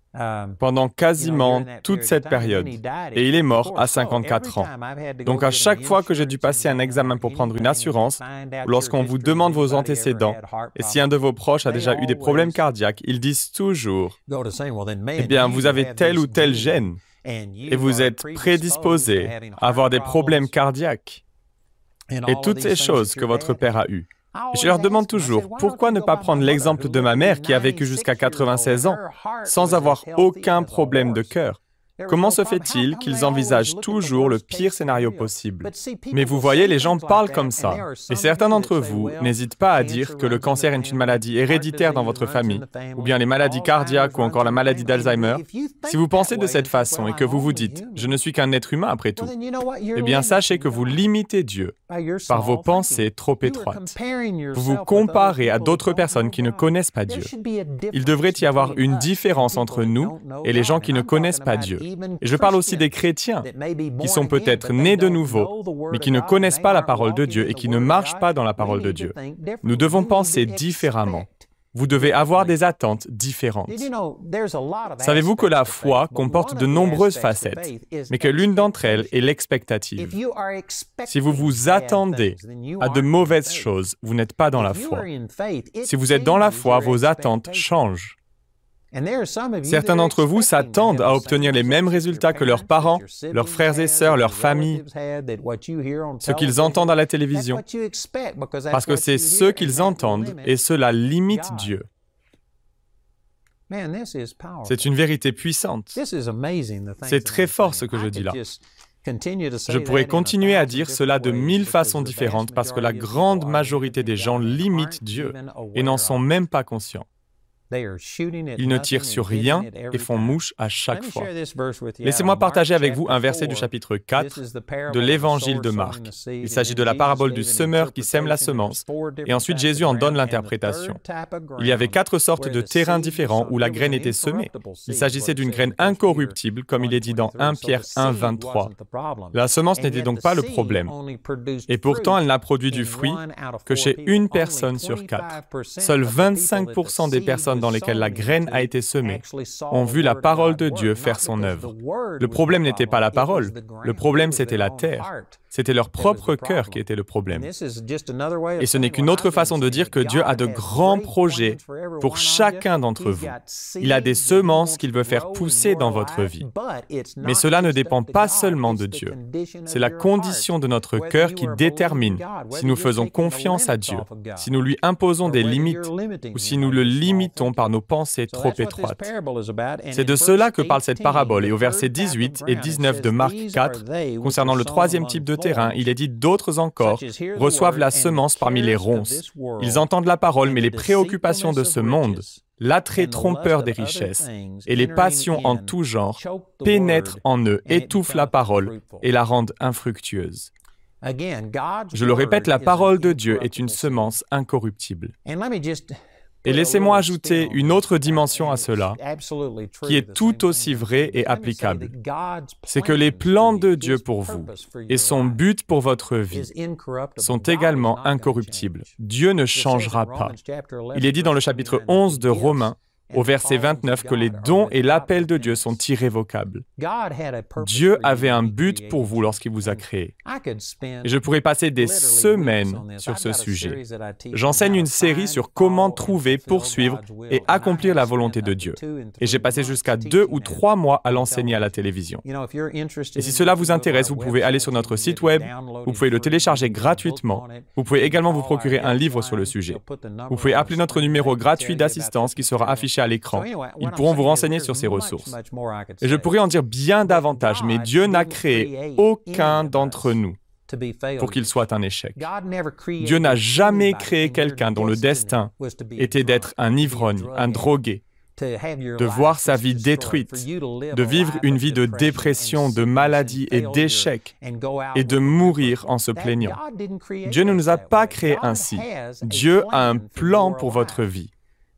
D: pendant quasiment toute cette période, et il est mort à cinquante-quatre ans. Donc à chaque fois que j'ai dû passer un examen pour prendre une assurance, ou lorsqu'on vous demande vos antécédents, et si un de vos proches a déjà eu des problèmes cardiaques, ils disent toujours « Eh bien, vous avez tel ou tel gène, et vous êtes prédisposé à avoir des problèmes cardiaques. » Et toutes ces choses que votre père a eues. Je leur demande toujours, pourquoi ne pas prendre l'exemple de ma mère qui a vécu jusqu'à quatre-vingt-seize ans sans avoir aucun problème de cœur? Comment se fait-il qu'ils envisagent toujours le pire scénario possible? Mais vous voyez, les gens parlent comme ça. Et certains d'entre vous n'hésitent pas à dire que le cancer est une maladie héréditaire dans votre famille, ou bien les maladies cardiaques ou encore la maladie d'Alzheimer. Si vous pensez de cette façon et que vous vous dites « je ne suis qu'un être humain après tout », eh bien sachez que vous limitez Dieu par vos pensées trop étroites. Vous vous comparez à d'autres personnes qui ne connaissent pas Dieu. Il devrait y avoir une différence entre nous et les gens qui ne connaissent pas Dieu. Et je parle aussi des chrétiens qui sont peut-être nés de nouveau, mais qui ne connaissent pas la parole de Dieu et qui ne marchent pas dans la parole de Dieu. Nous devons penser différemment. Vous devez avoir des attentes différentes. Savez-vous que la foi comporte de nombreuses facettes, mais que l'une d'entre elles est l'expectative. Si vous vous attendez à de mauvaises choses, vous n'êtes pas dans la foi. Si vous êtes dans la foi, vos attentes changent. Certains d'entre vous s'attendent à obtenir les mêmes résultats que leurs parents, leurs frères et sœurs, leur famille, ce qu'ils entendent à la télévision, parce que c'est ce qu'ils entendent et cela limite Dieu. C'est une vérité puissante. C'est très fort ce que je dis là. Je pourrais continuer à dire cela de mille façons différentes parce que la grande majorité des gens limitent Dieu et n'en sont même pas conscients. Ils ne tirent sur rien et font mouche à chaque fois. Laissez-moi partager avec vous un verset du chapitre quatre de l'Évangile de Marc. Il s'agit de la parabole du semeur qui sème la semence, et ensuite Jésus en donne l'interprétation. Il y avait quatre sortes de terrains différents où la graine était semée. Il s'agissait d'une graine incorruptible, comme il est dit dans premier Pierre un, vingt-trois. La semence n'était donc pas le problème. Et pourtant, elle n'a produit du fruit que chez une personne sur quatre. Seuls vingt-cinq pour cent des personnes dans lesquelles la graine a été semée ont vu la parole de Dieu faire son œuvre. Le problème n'était pas la parole, le problème c'était la terre. C'était leur propre cœur qui était le problème. Et ce n'est qu'une autre façon de dire que Dieu a de grands projets pour chacun d'entre vous. Il a des semences qu'il veut faire pousser dans votre vie. Mais cela ne dépend pas seulement de Dieu. C'est la condition de notre cœur qui détermine si nous faisons confiance à Dieu, si nous lui imposons des limites ou si nous le limitons par nos pensées trop étroites. C'est de cela que parle cette parabole. Et au verset dix-huit et dix-neuf de Marc quatre, concernant le troisième type de terrain, il est dit « D'autres encore reçoivent la semence parmi les ronces. Ils entendent la parole, mais les préoccupations de ce monde, l'attrait trompeur des richesses et les passions en tout genre pénètrent en eux, étouffent la parole et la rendent infructueuse. » Je le répète, la parole de Dieu est une semence incorruptible. Et laissez-moi ajouter une autre dimension à cela, qui est tout aussi vraie et applicable. C'est que les plans de Dieu pour vous et son but pour votre vie sont également incorruptibles. Dieu ne changera pas. Il est dit dans le chapitre onze de Romains, au verset vingt-neuf, que les dons et l'appel de Dieu sont irrévocables. Dieu avait un but pour vous lorsqu'il vous a créé. Et je pourrais passer des semaines sur ce sujet. J'enseigne une série sur comment trouver, poursuivre et accomplir la volonté de Dieu. Et j'ai passé jusqu'à deux ou trois mois à l'enseigner à la télévision. Et si cela vous intéresse, vous pouvez aller sur notre site web, vous pouvez le télécharger gratuitement. Vous pouvez également vous procurer un livre sur le sujet. Vous pouvez appeler notre numéro gratuit d'assistance qui sera affiché à l'écran. Ils pourront vous renseigner sur ces ressources. Et je pourrais en dire bien davantage, mais Dieu n'a créé aucun d'entre nous pour qu'il soit un échec. Dieu n'a jamais créé quelqu'un dont le destin était d'être un ivrogne, un drogué, de voir sa vie détruite, de vivre une vie de dépression, de maladie et d'échec, et de mourir en se plaignant. Dieu ne nous a pas créés ainsi. Dieu a un plan pour votre vie.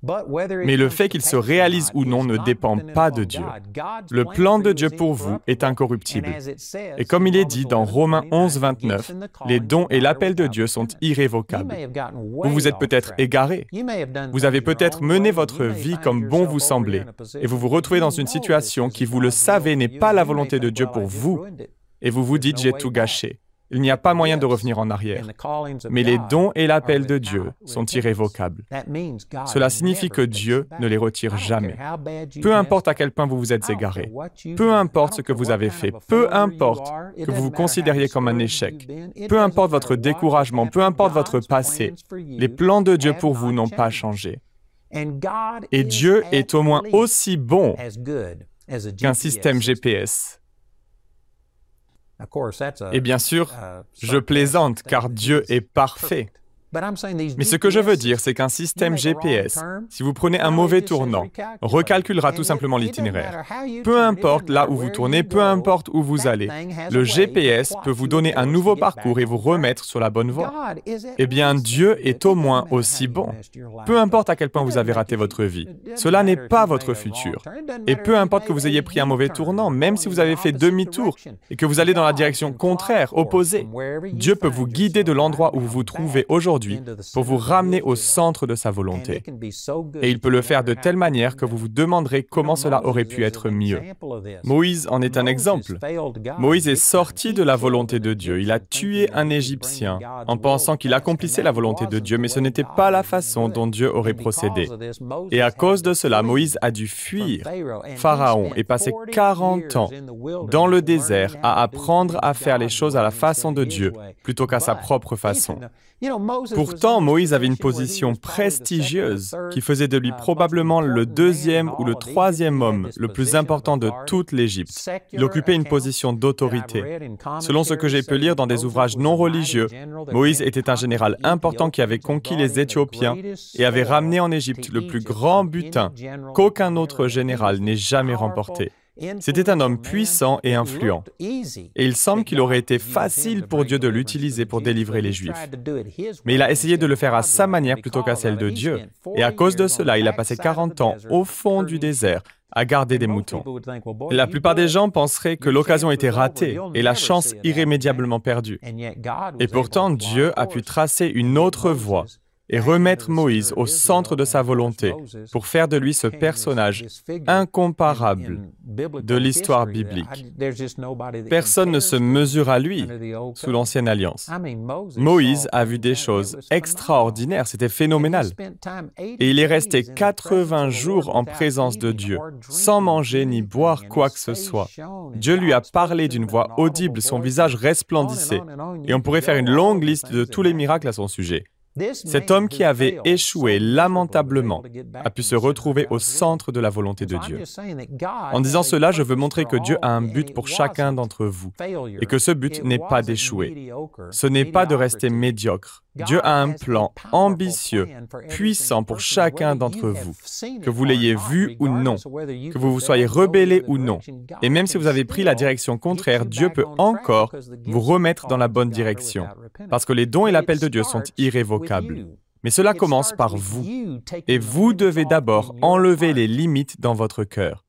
D: Mais le fait qu'il se réalise ou non ne dépend pas de Dieu. Le plan de Dieu pour vous est incorruptible. Et comme il est dit dans Romains onze, vingt-neuf, les dons et l'appel de Dieu sont irrévocables. Vous vous êtes peut-être égaré. Vous avez peut-être mené votre vie comme bon vous semblait, et vous vous retrouvez dans une situation qui, vous le savez, n'est pas la volonté de Dieu pour vous, et vous vous dites « j'ai tout gâché ». Il n'y a pas moyen de revenir en arrière. Mais les dons et l'appel de Dieu sont irrévocables. Cela signifie que Dieu ne les retire jamais. Peu importe à quel point vous vous êtes égaré, peu importe ce que vous avez fait, peu importe que vous vous considériez comme un échec, peu importe votre découragement, peu importe votre passé, les plans de Dieu pour vous n'ont pas changé. Et Dieu est au moins aussi bon qu'un système G P S. Et bien sûr, je plaisante car Dieu est parfait. Mais ce que je veux dire, c'est qu'un système G P S, si vous prenez un mauvais tournant, recalculera tout simplement l'itinéraire. Peu importe là où vous tournez, peu importe où vous allez, le G P S peut vous donner un nouveau parcours et vous remettre sur la bonne voie. Eh bien, Dieu est au moins aussi bon. Peu importe à quel point vous avez raté votre vie, cela n'est pas votre futur. Et peu importe que vous ayez pris un mauvais tournant, même si vous avez fait demi-tour et que vous allez dans la direction contraire, opposée, Dieu peut vous guider de l'endroit où vous vous trouvez aujourd'hui pour vous ramener au centre de sa volonté. Et il peut le faire de telle manière que vous vous demanderez comment cela aurait pu être mieux. Moïse en est un exemple. Moïse est sorti de la volonté de Dieu. Il a tué un Égyptien en pensant qu'il accomplissait la volonté de Dieu, mais ce n'était pas la façon dont Dieu aurait procédé. Et à cause de cela, Moïse a dû fuir Pharaon et passer quarante ans dans le désert à apprendre à faire les choses à la façon de Dieu plutôt qu'à sa propre façon. Pourtant, Moïse avait une position prestigieuse qui faisait de lui probablement le deuxième ou le troisième homme le plus important de toute l'Égypte. Il occupait une position d'autorité. Selon ce que j'ai pu lire dans des ouvrages non religieux, Moïse était un général important qui avait conquis les Éthiopiens et avait ramené en Égypte le plus grand butin qu'aucun autre général n'ait jamais remporté. C'était un homme puissant et influent. Et il semble qu'il aurait été facile pour Dieu de l'utiliser pour délivrer les Juifs. Mais il a essayé de le faire à sa manière plutôt qu'à celle de Dieu. Et à cause de cela, il a passé quarante ans au fond du désert à garder des moutons. La plupart des gens penseraient que l'occasion était ratée et la chance irrémédiablement perdue. Et pourtant, Dieu a pu tracer une autre voie et remettre Moïse au centre de sa volonté pour faire de lui ce personnage incomparable de l'histoire biblique. Personne ne se mesure à lui sous l'Ancienne Alliance. Moïse a vu des choses extraordinaires, c'était phénoménal. Et il est resté quatre-vingts jours en présence de Dieu, sans manger ni boire quoi que ce soit. Dieu lui a parlé d'une voix audible, son visage resplendissait, et on pourrait faire une longue liste de tous les miracles à son sujet. Cet homme qui avait échoué lamentablement a pu se retrouver au centre de la volonté de Dieu. En disant cela, je veux montrer que Dieu a un but pour chacun d'entre vous et que ce but n'est pas d'échouer. Ce n'est pas de rester médiocre. Dieu a un plan ambitieux, puissant pour chacun d'entre vous, que vous l'ayez vu ou non, que vous vous soyez rebellé ou non. Et même si vous avez pris la direction contraire, Dieu peut encore vous remettre dans la bonne direction, parce que les dons et l'appel de Dieu sont irrévocables. Mais cela commence par vous, et vous devez d'abord enlever les limites dans votre cœur.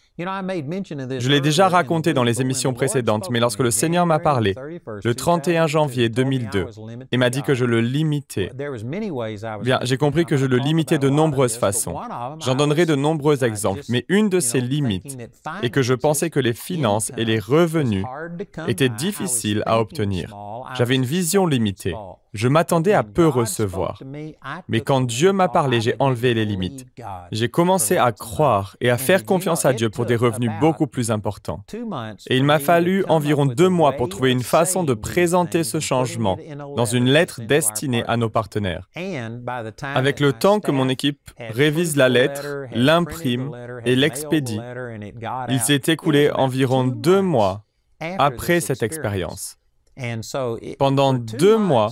D: Je l'ai déjà raconté dans les émissions précédentes, mais lorsque le Seigneur m'a parlé, le trente et un janvier deux mille deux, et m'a dit que je le limitais, bien, j'ai compris que je le limitais de nombreuses façons. J'en donnerai de nombreux exemples, mais une de ces limites est que je pensais que les finances et les revenus étaient difficiles à obtenir. J'avais une vision limitée. Je m'attendais à peu recevoir. Mais quand Dieu m'a parlé, j'ai enlevé les limites. J'ai commencé à croire et à faire confiance à Dieu pour des revenus beaucoup plus importants. Et il m'a fallu environ deux mois pour trouver une façon de présenter ce changement dans une lettre destinée à nos partenaires. Avec le temps que mon équipe révise la lettre, l'imprime et l'expédie, il s'est écoulé environ deux mois après cette expérience. Pendant deux mois,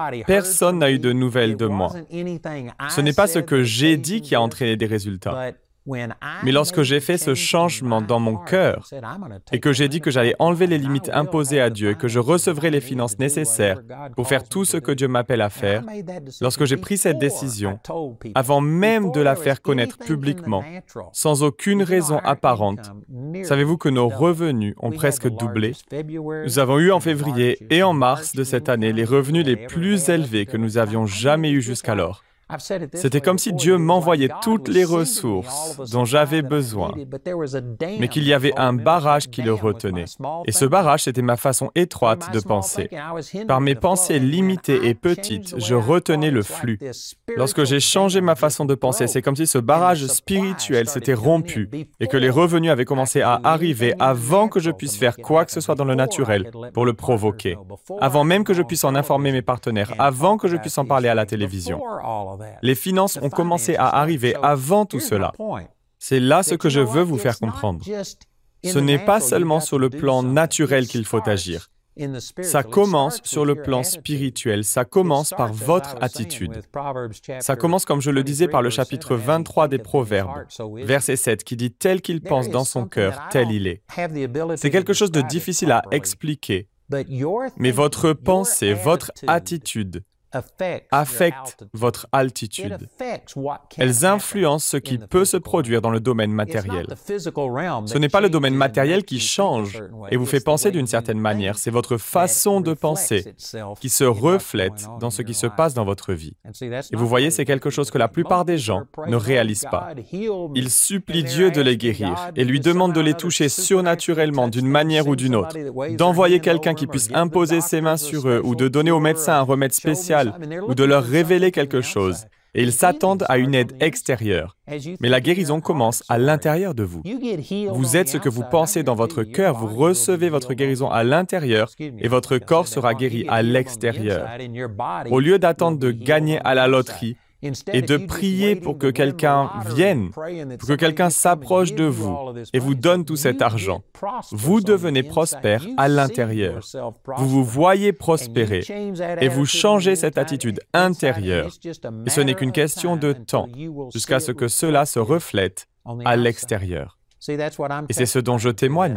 D: personne n'a eu de nouvelles de moi. Ce n'est pas ce que j'ai dit qui a entraîné des résultats, Mais lorsque j'ai fait ce changement dans mon cœur et que j'ai dit que j'allais enlever les limites imposées à Dieu et que je recevrais les finances nécessaires pour faire tout ce que Dieu m'appelle à faire, lorsque j'ai pris cette décision, avant même de la faire connaître publiquement, sans aucune raison apparente, savez-vous que nos revenus ont presque doublé? Nous avons eu en février et en mars de cette année les revenus les plus élevés que nous avions jamais eus jusqu'alors. C'était comme si Dieu m'envoyait toutes les ressources dont j'avais besoin, mais qu'il y avait un barrage qui le retenait. Et ce barrage, c'était ma façon étroite de penser. Par mes pensées limitées et petites, je retenais le flux. Lorsque j'ai changé ma façon de penser, c'est comme si ce barrage spirituel s'était rompu et que les revenus avaient commencé à arriver avant que je puisse faire quoi que ce soit dans le naturel pour le provoquer, avant même que je puisse en informer mes partenaires, avant que je puisse en parler à la télévision. Les finances ont commencé à arriver avant tout cela. C'est là ce que je veux vous faire comprendre. Ce n'est pas seulement sur le plan naturel qu'il faut agir. Ça commence sur le plan spirituel, ça commence par votre attitude. Ça commence, comme je le disais, par le chapitre vingt-trois des Proverbes, verset sept, qui dit « Tel qu'il pense dans son cœur, tel il est ». C'est quelque chose de difficile à expliquer, mais votre pensée, votre attitude, affectent votre altitude. Elles influencent ce qui peut se produire dans le domaine matériel. Ce n'est pas le domaine matériel qui change et vous fait penser d'une certaine manière, c'est votre façon de penser qui se reflète dans ce qui se passe dans votre vie. Et vous voyez, c'est quelque chose que la plupart des gens ne réalisent pas. Ils supplient Dieu de les guérir et lui demandent de les toucher surnaturellement d'une manière ou d'une autre, d'envoyer quelqu'un qui puisse imposer ses mains sur eux ou de donner au médecin un remède spécial ou de leur révéler quelque chose, et ils s'attendent à une aide extérieure. Mais la guérison commence à l'intérieur de vous. Vous êtes ce que vous pensez dans votre cœur, vous recevez votre guérison à l'intérieur, et votre corps sera guéri à l'extérieur. Au lieu d'attendre de gagner à la loterie, et de prier pour que quelqu'un vienne, pour que quelqu'un s'approche de vous et vous donne tout cet argent. Vous devenez prospère à l'intérieur. Vous vous voyez prospérer et vous changez cette attitude intérieure. Et ce n'est qu'une question de temps jusqu'à ce que cela se reflète à l'extérieur. Et c'est ce dont je témoigne.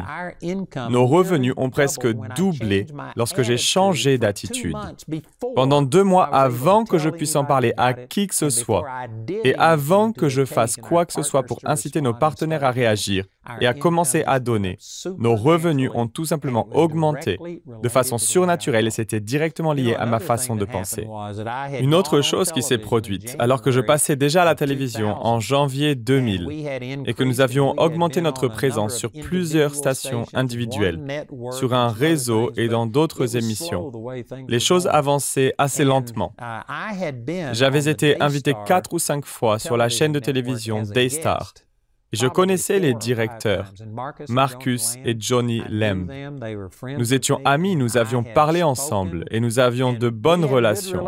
D: Nos revenus ont presque doublé lorsque j'ai changé d'attitude. Pendant deux mois avant que je puisse en parler à qui que ce soit, et avant que je fasse quoi que ce soit pour inciter nos partenaires à réagir et à commencer à donner, nos revenus ont tout simplement augmenté de façon surnaturelle et c'était directement lié à ma façon de penser. Une autre chose qui s'est produite, alors que je passais déjà à la télévision en janvier deux mille et que nous avions augmenté notre présence sur plusieurs stations individuelles, sur un réseau et dans d'autres émissions. Les choses avançaient assez lentement. J'avais été invité quatre ou cinq fois sur la chaîne de télévision Daystar. Et je connaissais les directeurs, Marcus et Johnny Lamb. Nous étions amis, nous avions parlé ensemble et nous avions de bonnes relations.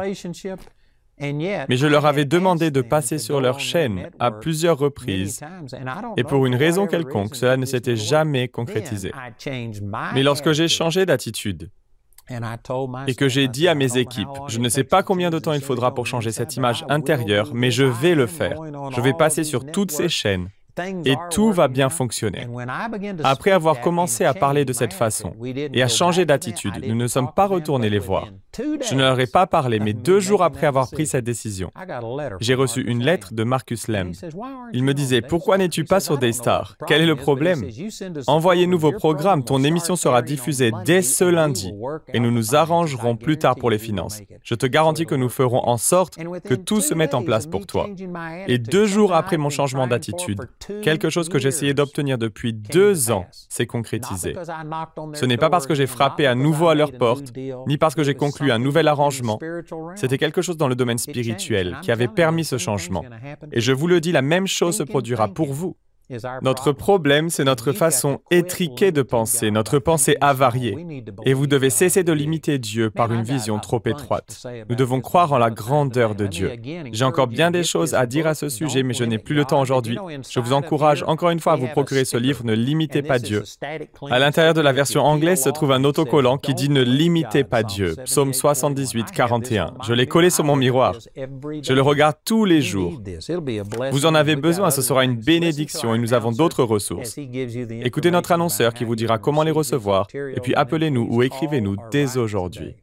D: Mais je leur avais demandé de passer sur leur chaîne à plusieurs reprises et pour une raison quelconque, cela ne s'était jamais concrétisé. Mais lorsque j'ai changé d'attitude et que j'ai dit à mes équipes, je ne sais pas combien de temps il faudra pour changer cette image intérieure, mais je vais le faire. Je vais passer sur toutes ces chaînes. Et tout va bien fonctionner. Après avoir commencé à parler de cette façon et à changer d'attitude, nous ne sommes pas retournés les voir. Je ne leur ai pas parlé, mais deux jours après avoir pris cette décision, j'ai reçu une lettre de Marcus Lamb. Il me disait « Pourquoi n'es-tu pas sur Daystar? Quel est le problème? Envoyez-nous vos programmes, ton émission sera diffusée dès ce lundi et nous nous arrangerons plus tard pour les finances. Je te garantis que nous ferons en sorte que tout se mette en place pour toi. » Et deux jours après mon changement d'attitude, quelque chose que j'essayais d'obtenir depuis deux ans s'est concrétisé. Ce n'est pas parce que j'ai frappé à nouveau à leur porte, ni parce que j'ai conclu un nouvel arrangement. C'était quelque chose dans le domaine spirituel qui avait permis ce changement. Et je vous le dis, la même chose se produira pour vous. Notre problème, c'est notre façon étriquée de penser, notre pensée avariée. Et vous devez cesser de limiter Dieu par une vision trop étroite. Nous devons croire en la grandeur de Dieu. J'ai encore bien des choses à dire à ce sujet, mais je n'ai plus le temps aujourd'hui. Je vous encourage encore une fois à vous procurer ce livre, Ne limitez pas Dieu. À l'intérieur de la version anglaise se trouve un autocollant qui dit « Ne limitez pas Dieu », Psaume soixante-dix-huit, quarante et un. Je l'ai collé sur mon miroir. Je le regarde tous les jours. Vous en avez besoin, ce sera une bénédiction et nous avons d'autres ressources. Écoutez notre annonceur qui vous dira comment les recevoir et puis appelez-nous ou écrivez-nous dès aujourd'hui.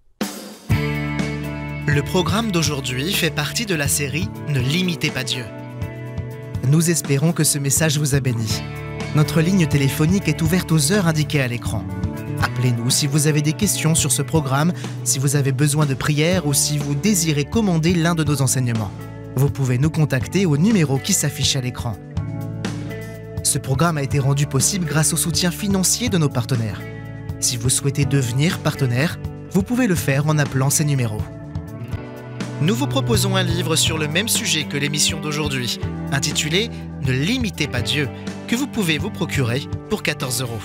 C: Le programme d'aujourd'hui fait partie de la série « Ne limitez pas Dieu ». Nous espérons que ce message vous a béni. Notre ligne téléphonique est ouverte aux heures indiquées à l'écran. Appelez-nous si vous avez des questions sur ce programme, si vous avez besoin de prière ou si vous désirez commander l'un de nos enseignements. Vous pouvez nous contacter au numéro qui s'affiche à l'écran. Ce programme a été rendu possible grâce au soutien financier de nos partenaires. Si vous souhaitez devenir partenaire, vous pouvez le faire en appelant ces numéros. Nous vous proposons un livre sur le même sujet que l'émission d'aujourd'hui, intitulé « Ne limitez pas Dieu », que vous pouvez vous procurer pour quatorze euros.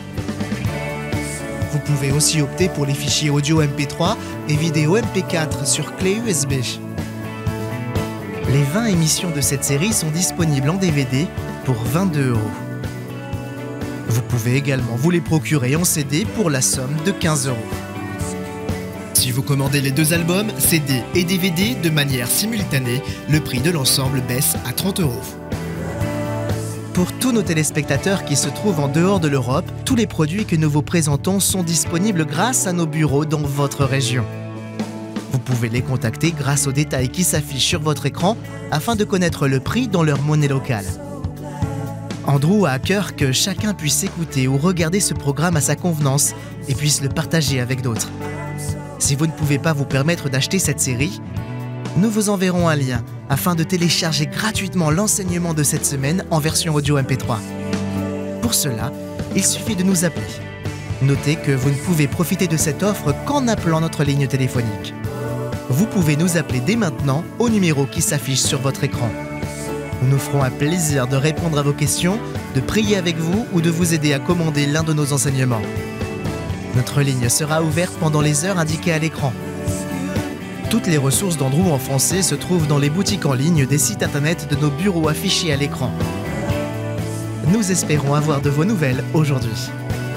C: Vous pouvez aussi opter pour les fichiers audio M P trois et vidéo M P quatre sur clé U S B. Les vingt émissions de cette série sont disponibles en D V D pour vingt-deux euros. Vous pouvez également vous les procurer en C D pour la somme de quinze euros. Si vous commandez les deux albums, C D et D V D de manière simultanée, le prix de l'ensemble baisse à trente euros. Pour tous nos téléspectateurs qui se trouvent en dehors de l'Europe, tous les produits que nous vous présentons sont disponibles grâce à nos bureaux dans votre région. Vous pouvez les contacter grâce aux détails qui s'affichent sur votre écran afin de connaître le prix dans leur monnaie locale. Andrew a à cœur que chacun puisse écouter ou regarder ce programme à sa convenance et puisse le partager avec d'autres. Si vous ne pouvez pas vous permettre d'acheter cette série, nous vous enverrons un lien afin de télécharger gratuitement l'enseignement de cette semaine en version audio M P trois. Pour cela, il suffit de nous appeler. Notez que vous ne pouvez profiter de cette offre qu'en appelant notre ligne téléphonique. Vous pouvez nous appeler dès maintenant au numéro qui s'affiche sur votre écran. Nous nous ferons un plaisir de répondre à vos questions, de prier avec vous ou de vous aider à commander l'un de nos enseignements. Notre ligne sera ouverte pendant les heures indiquées à l'écran. Toutes les ressources d'Andrew en français se trouvent dans les boutiques en ligne des sites internet de nos bureaux affichés à l'écran. Nous espérons avoir de vos nouvelles aujourd'hui.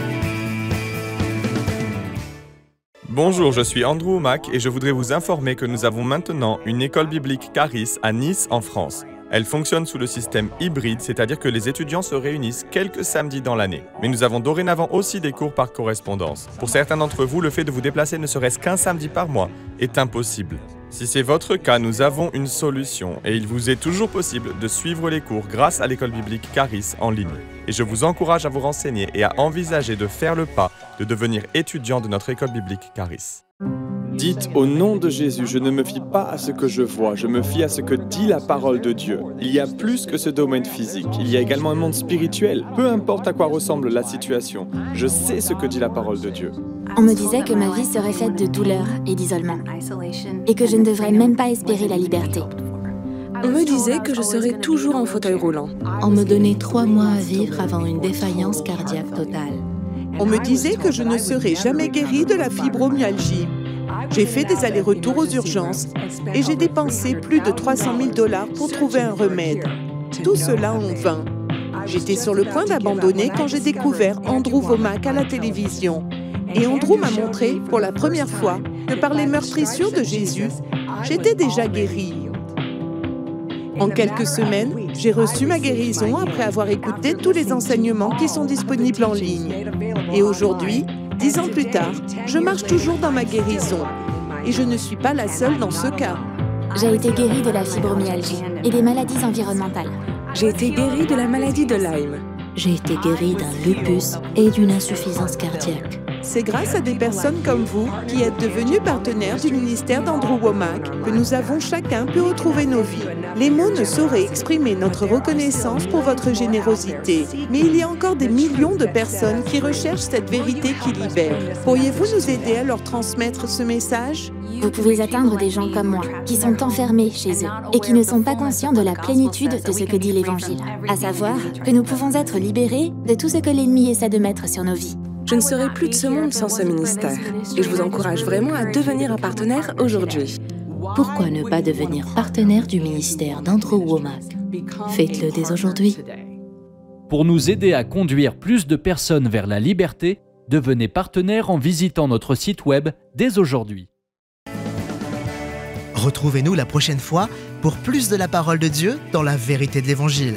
D: Bonjour, je suis Andrew Mack et je voudrais vous informer que nous avons maintenant une école biblique Charis à Nice, en France. Elle fonctionne sous le système hybride, c'est-à-dire que les étudiants se réunissent quelques samedis dans l'année. Mais nous avons dorénavant aussi des cours par correspondance. Pour certains d'entre vous, le fait de vous déplacer ne serait-ce qu'un samedi par mois est impossible. Si c'est votre cas, nous avons une solution et il vous est toujours possible de suivre les cours grâce à l'école biblique Charis en ligne. Et je vous encourage à vous renseigner et à envisager de faire le pas de devenir étudiant de notre école biblique Charis. Dites au nom de Jésus, je ne me fie pas à ce que je vois, je me fie à ce que dit la parole de Dieu. Il y a plus que ce domaine physique, il y a également un monde spirituel. Peu importe à quoi ressemble la situation, je sais ce que dit la parole de Dieu.
E: On me disait que ma vie serait faite de douleur et d'isolement, et que je ne devrais même pas espérer la liberté.
F: On me disait que je serais toujours en fauteuil roulant.
G: On me donnait trois mois à vivre avant une défaillance cardiaque totale.
H: On me disait que je ne serais jamais guérie de la fibromyalgie. J'ai fait des allers-retours aux urgences et j'ai dépensé plus de trois cent mille dollars pour trouver un remède. Tout cela en vain. J'étais sur le point d'abandonner quand j'ai découvert Andrew Wommack à la télévision. Et Andrew m'a montré, pour la première fois, que par les meurtrissures de Jésus, j'étais déjà guérie. En quelques semaines, j'ai reçu ma guérison après avoir écouté tous les enseignements qui sont disponibles en ligne. Et aujourd'hui, dix ans plus tard, je marche toujours dans ma guérison. Et je ne suis pas la seule dans ce cas.
E: J'ai été guérie de la fibromyalgie et des maladies environnementales.
F: J'ai été guérie de la maladie de Lyme.
G: J'ai été guérie d'un lupus et d'une insuffisance cardiaque.
H: C'est grâce à des personnes comme vous, qui êtes devenus partenaires du ministère d'Andrew Wommack, que nous avons chacun pu retrouver nos vies. Les mots ne sauraient exprimer notre reconnaissance pour votre générosité, mais il y a encore des millions de personnes qui recherchent cette vérité qui libère. Pourriez-vous nous aider à leur transmettre ce message?
E: Vous pouvez atteindre des gens comme moi, qui sont enfermés chez eux et qui ne sont pas conscients de la plénitude de ce que dit l'Évangile, à savoir que nous pouvons être libérés de tout ce que l'ennemi essaie de mettre sur nos vies.
F: Je ne serai plus de ce monde sans ce ministère et je vous encourage vraiment à devenir un partenaire aujourd'hui.
G: Pourquoi ne pas devenir partenaire du ministère d'Andrew Wommack? Faites-le dès aujourd'hui.
I: Pour nous aider à conduire plus de personnes vers la liberté, devenez partenaire en visitant notre site web dès aujourd'hui.
C: Retrouvez-nous la prochaine fois pour plus de la parole de Dieu dans la vérité de l'Évangile.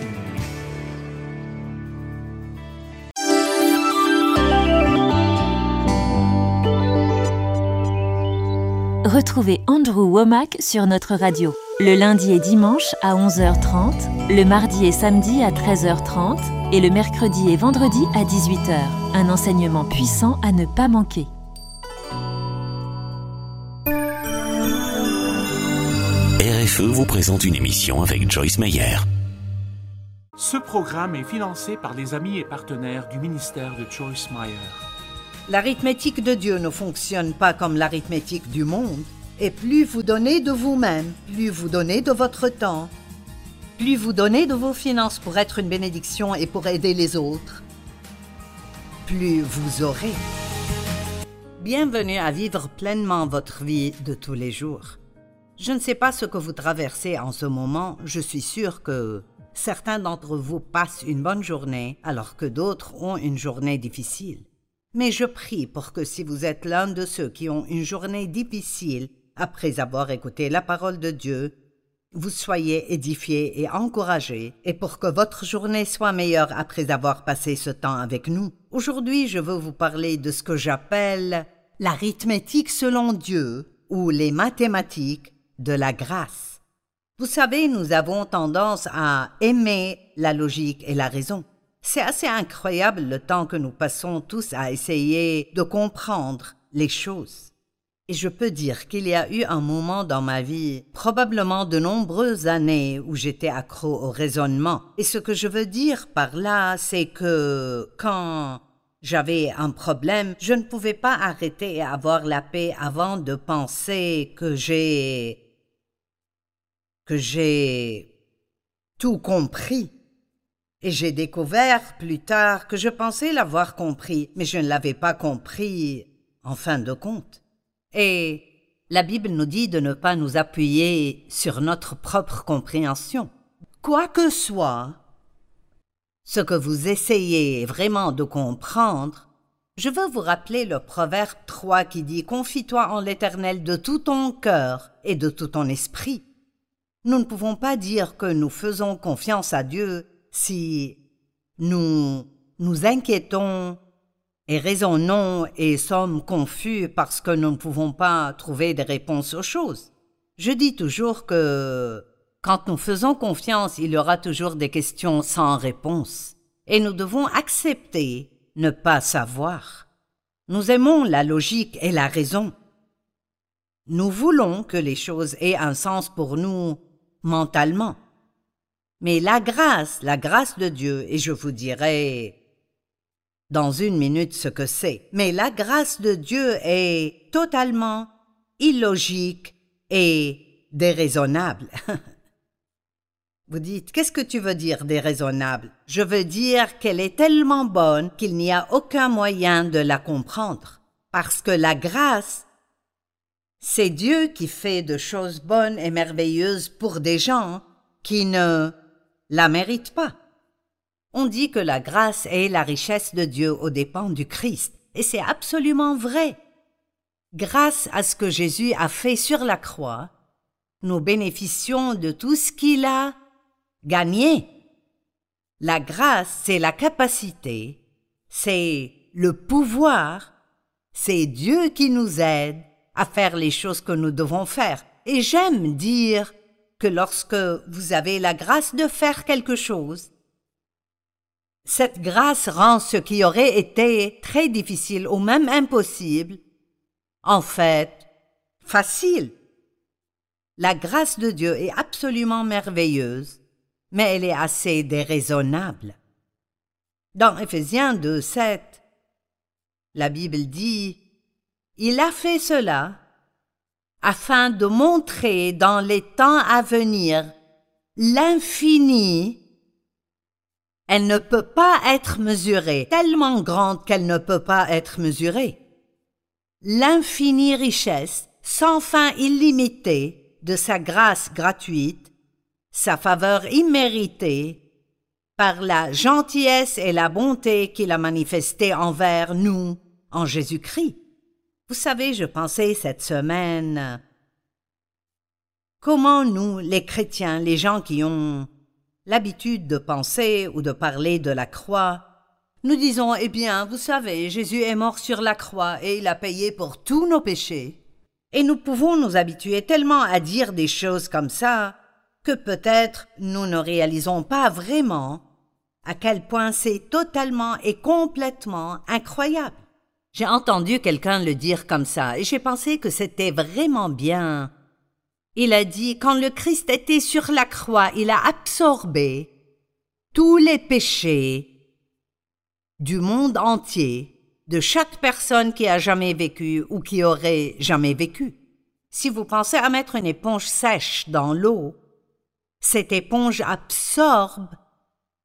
B: Retrouvez Andrew Wommack sur notre radio, le lundi et dimanche à onze heures trente, le mardi et samedi à treize heures trente et le mercredi et vendredi à dix-huit heures. Un enseignement puissant à ne pas manquer.
J: R F E vous présente une émission avec Joyce Meyer.
K: Ce programme est financé par les amis et partenaires du ministère de Joyce Meyer.
L: L'arithmétique de Dieu ne fonctionne pas comme l'arithmétique du monde. Et plus vous donnez de vous-même, plus vous donnez de votre temps, plus vous donnez de vos finances pour être une bénédiction et pour aider les autres, plus vous aurez. Bienvenue à vivre pleinement votre vie de tous les jours. Je ne sais pas ce que vous traversez en ce moment, je suis sûre que certains d'entre vous passent une bonne journée alors que d'autres ont une journée difficile. Mais je prie pour que si vous êtes l'un de ceux qui ont une journée difficile, après avoir écouté la parole de Dieu, vous soyez édifiés et encouragés, et pour que votre journée soit meilleure après avoir passé ce temps avec nous. Aujourd'hui, je veux vous parler de ce que j'appelle l'arithmétique selon Dieu, ou les mathématiques de la grâce. Vous savez, nous avons tendance à aimer la logique et la raison. C'est assez incroyable le temps que nous passons tous à essayer de comprendre les choses. Et je peux dire qu'il y a eu un moment dans ma vie, probablement de nombreuses années, où j'étais accro au raisonnement. Et ce que je veux dire par là, c'est que quand j'avais un problème, je ne pouvais pas arrêter et avoir la paix avant de penser que j'ai... que j'ai tout compris. Et j'ai découvert plus tard que je pensais l'avoir compris, mais je ne l'avais pas compris en fin de compte. Et la Bible nous dit de ne pas nous appuyer sur notre propre compréhension. Quoi que soit ce que vous essayez vraiment de comprendre, je veux vous rappeler le Proverbe trois qui dit « Confie-toi en l'Éternel de tout ton cœur et de tout ton esprit ». Nous ne pouvons pas dire que nous faisons confiance à Dieu si nous nous inquiétons et raisonnons et sommes confus parce que nous ne pouvons pas trouver des réponses aux choses. Je dis toujours que quand nous faisons confiance, il y aura toujours des questions sans réponse. Et nous devons accepter ne pas savoir. Nous aimons la logique et la raison. Nous voulons que les choses aient un sens pour nous mentalement. Mais la grâce, la grâce de Dieu, et je vous dirai dans une minute ce que c'est, mais la grâce de Dieu est totalement illogique et déraisonnable. Vous dites, qu'est-ce que tu veux dire déraisonnable? Je veux dire qu'elle est tellement bonne qu'il n'y a aucun moyen de la comprendre. Parce que la grâce, c'est Dieu qui fait de choses bonnes et merveilleuses pour des gens qui ne la mérite pas. On dit que la grâce est la richesse de Dieu aux dépens du Christ, et c'est absolument vrai. Grâce à ce que Jésus a fait sur la croix, nous bénéficions de tout ce qu'il a gagné. La grâce, c'est la capacité, c'est le pouvoir, c'est Dieu qui nous aide à faire les choses que nous devons faire. Et j'aime dire que lorsque vous avez la grâce de faire quelque chose, Cette grâce rend ce qui aurait été très difficile ou même impossible, en fait, facile. La grâce de Dieu est absolument merveilleuse, mais elle est assez déraisonnable. Dans Éphésiens deux, sept, la Bible dit « Il a fait cela afin de montrer dans les temps à venir l'infini. Elle ne peut pas être mesurée, tellement grande qu'elle ne peut pas être mesurée. L'infinie richesse, sans fin illimitée, de sa grâce gratuite, sa faveur imméritée, par la gentillesse et la bonté qu'il a manifestée envers nous en Jésus-Christ. » Vous savez, je pensais cette semaine, comment nous, les chrétiens, les gens qui ont l'habitude de penser ou de parler de la croix, nous disons, eh bien, vous savez, Jésus est mort sur la croix et il a payé pour tous nos péchés. Et nous pouvons nous habituer tellement à dire des choses comme ça que peut-être nous ne réalisons pas vraiment à quel point c'est totalement et complètement incroyable. J'ai entendu quelqu'un le dire comme ça et j'ai pensé que c'était vraiment bien. Il a dit, quand le Christ était sur la croix, il a absorbé tous les péchés du monde entier, de chaque personne qui a jamais vécu ou qui aurait jamais vécu. Si vous pensez à mettre une éponge sèche dans l'eau, cette éponge absorbe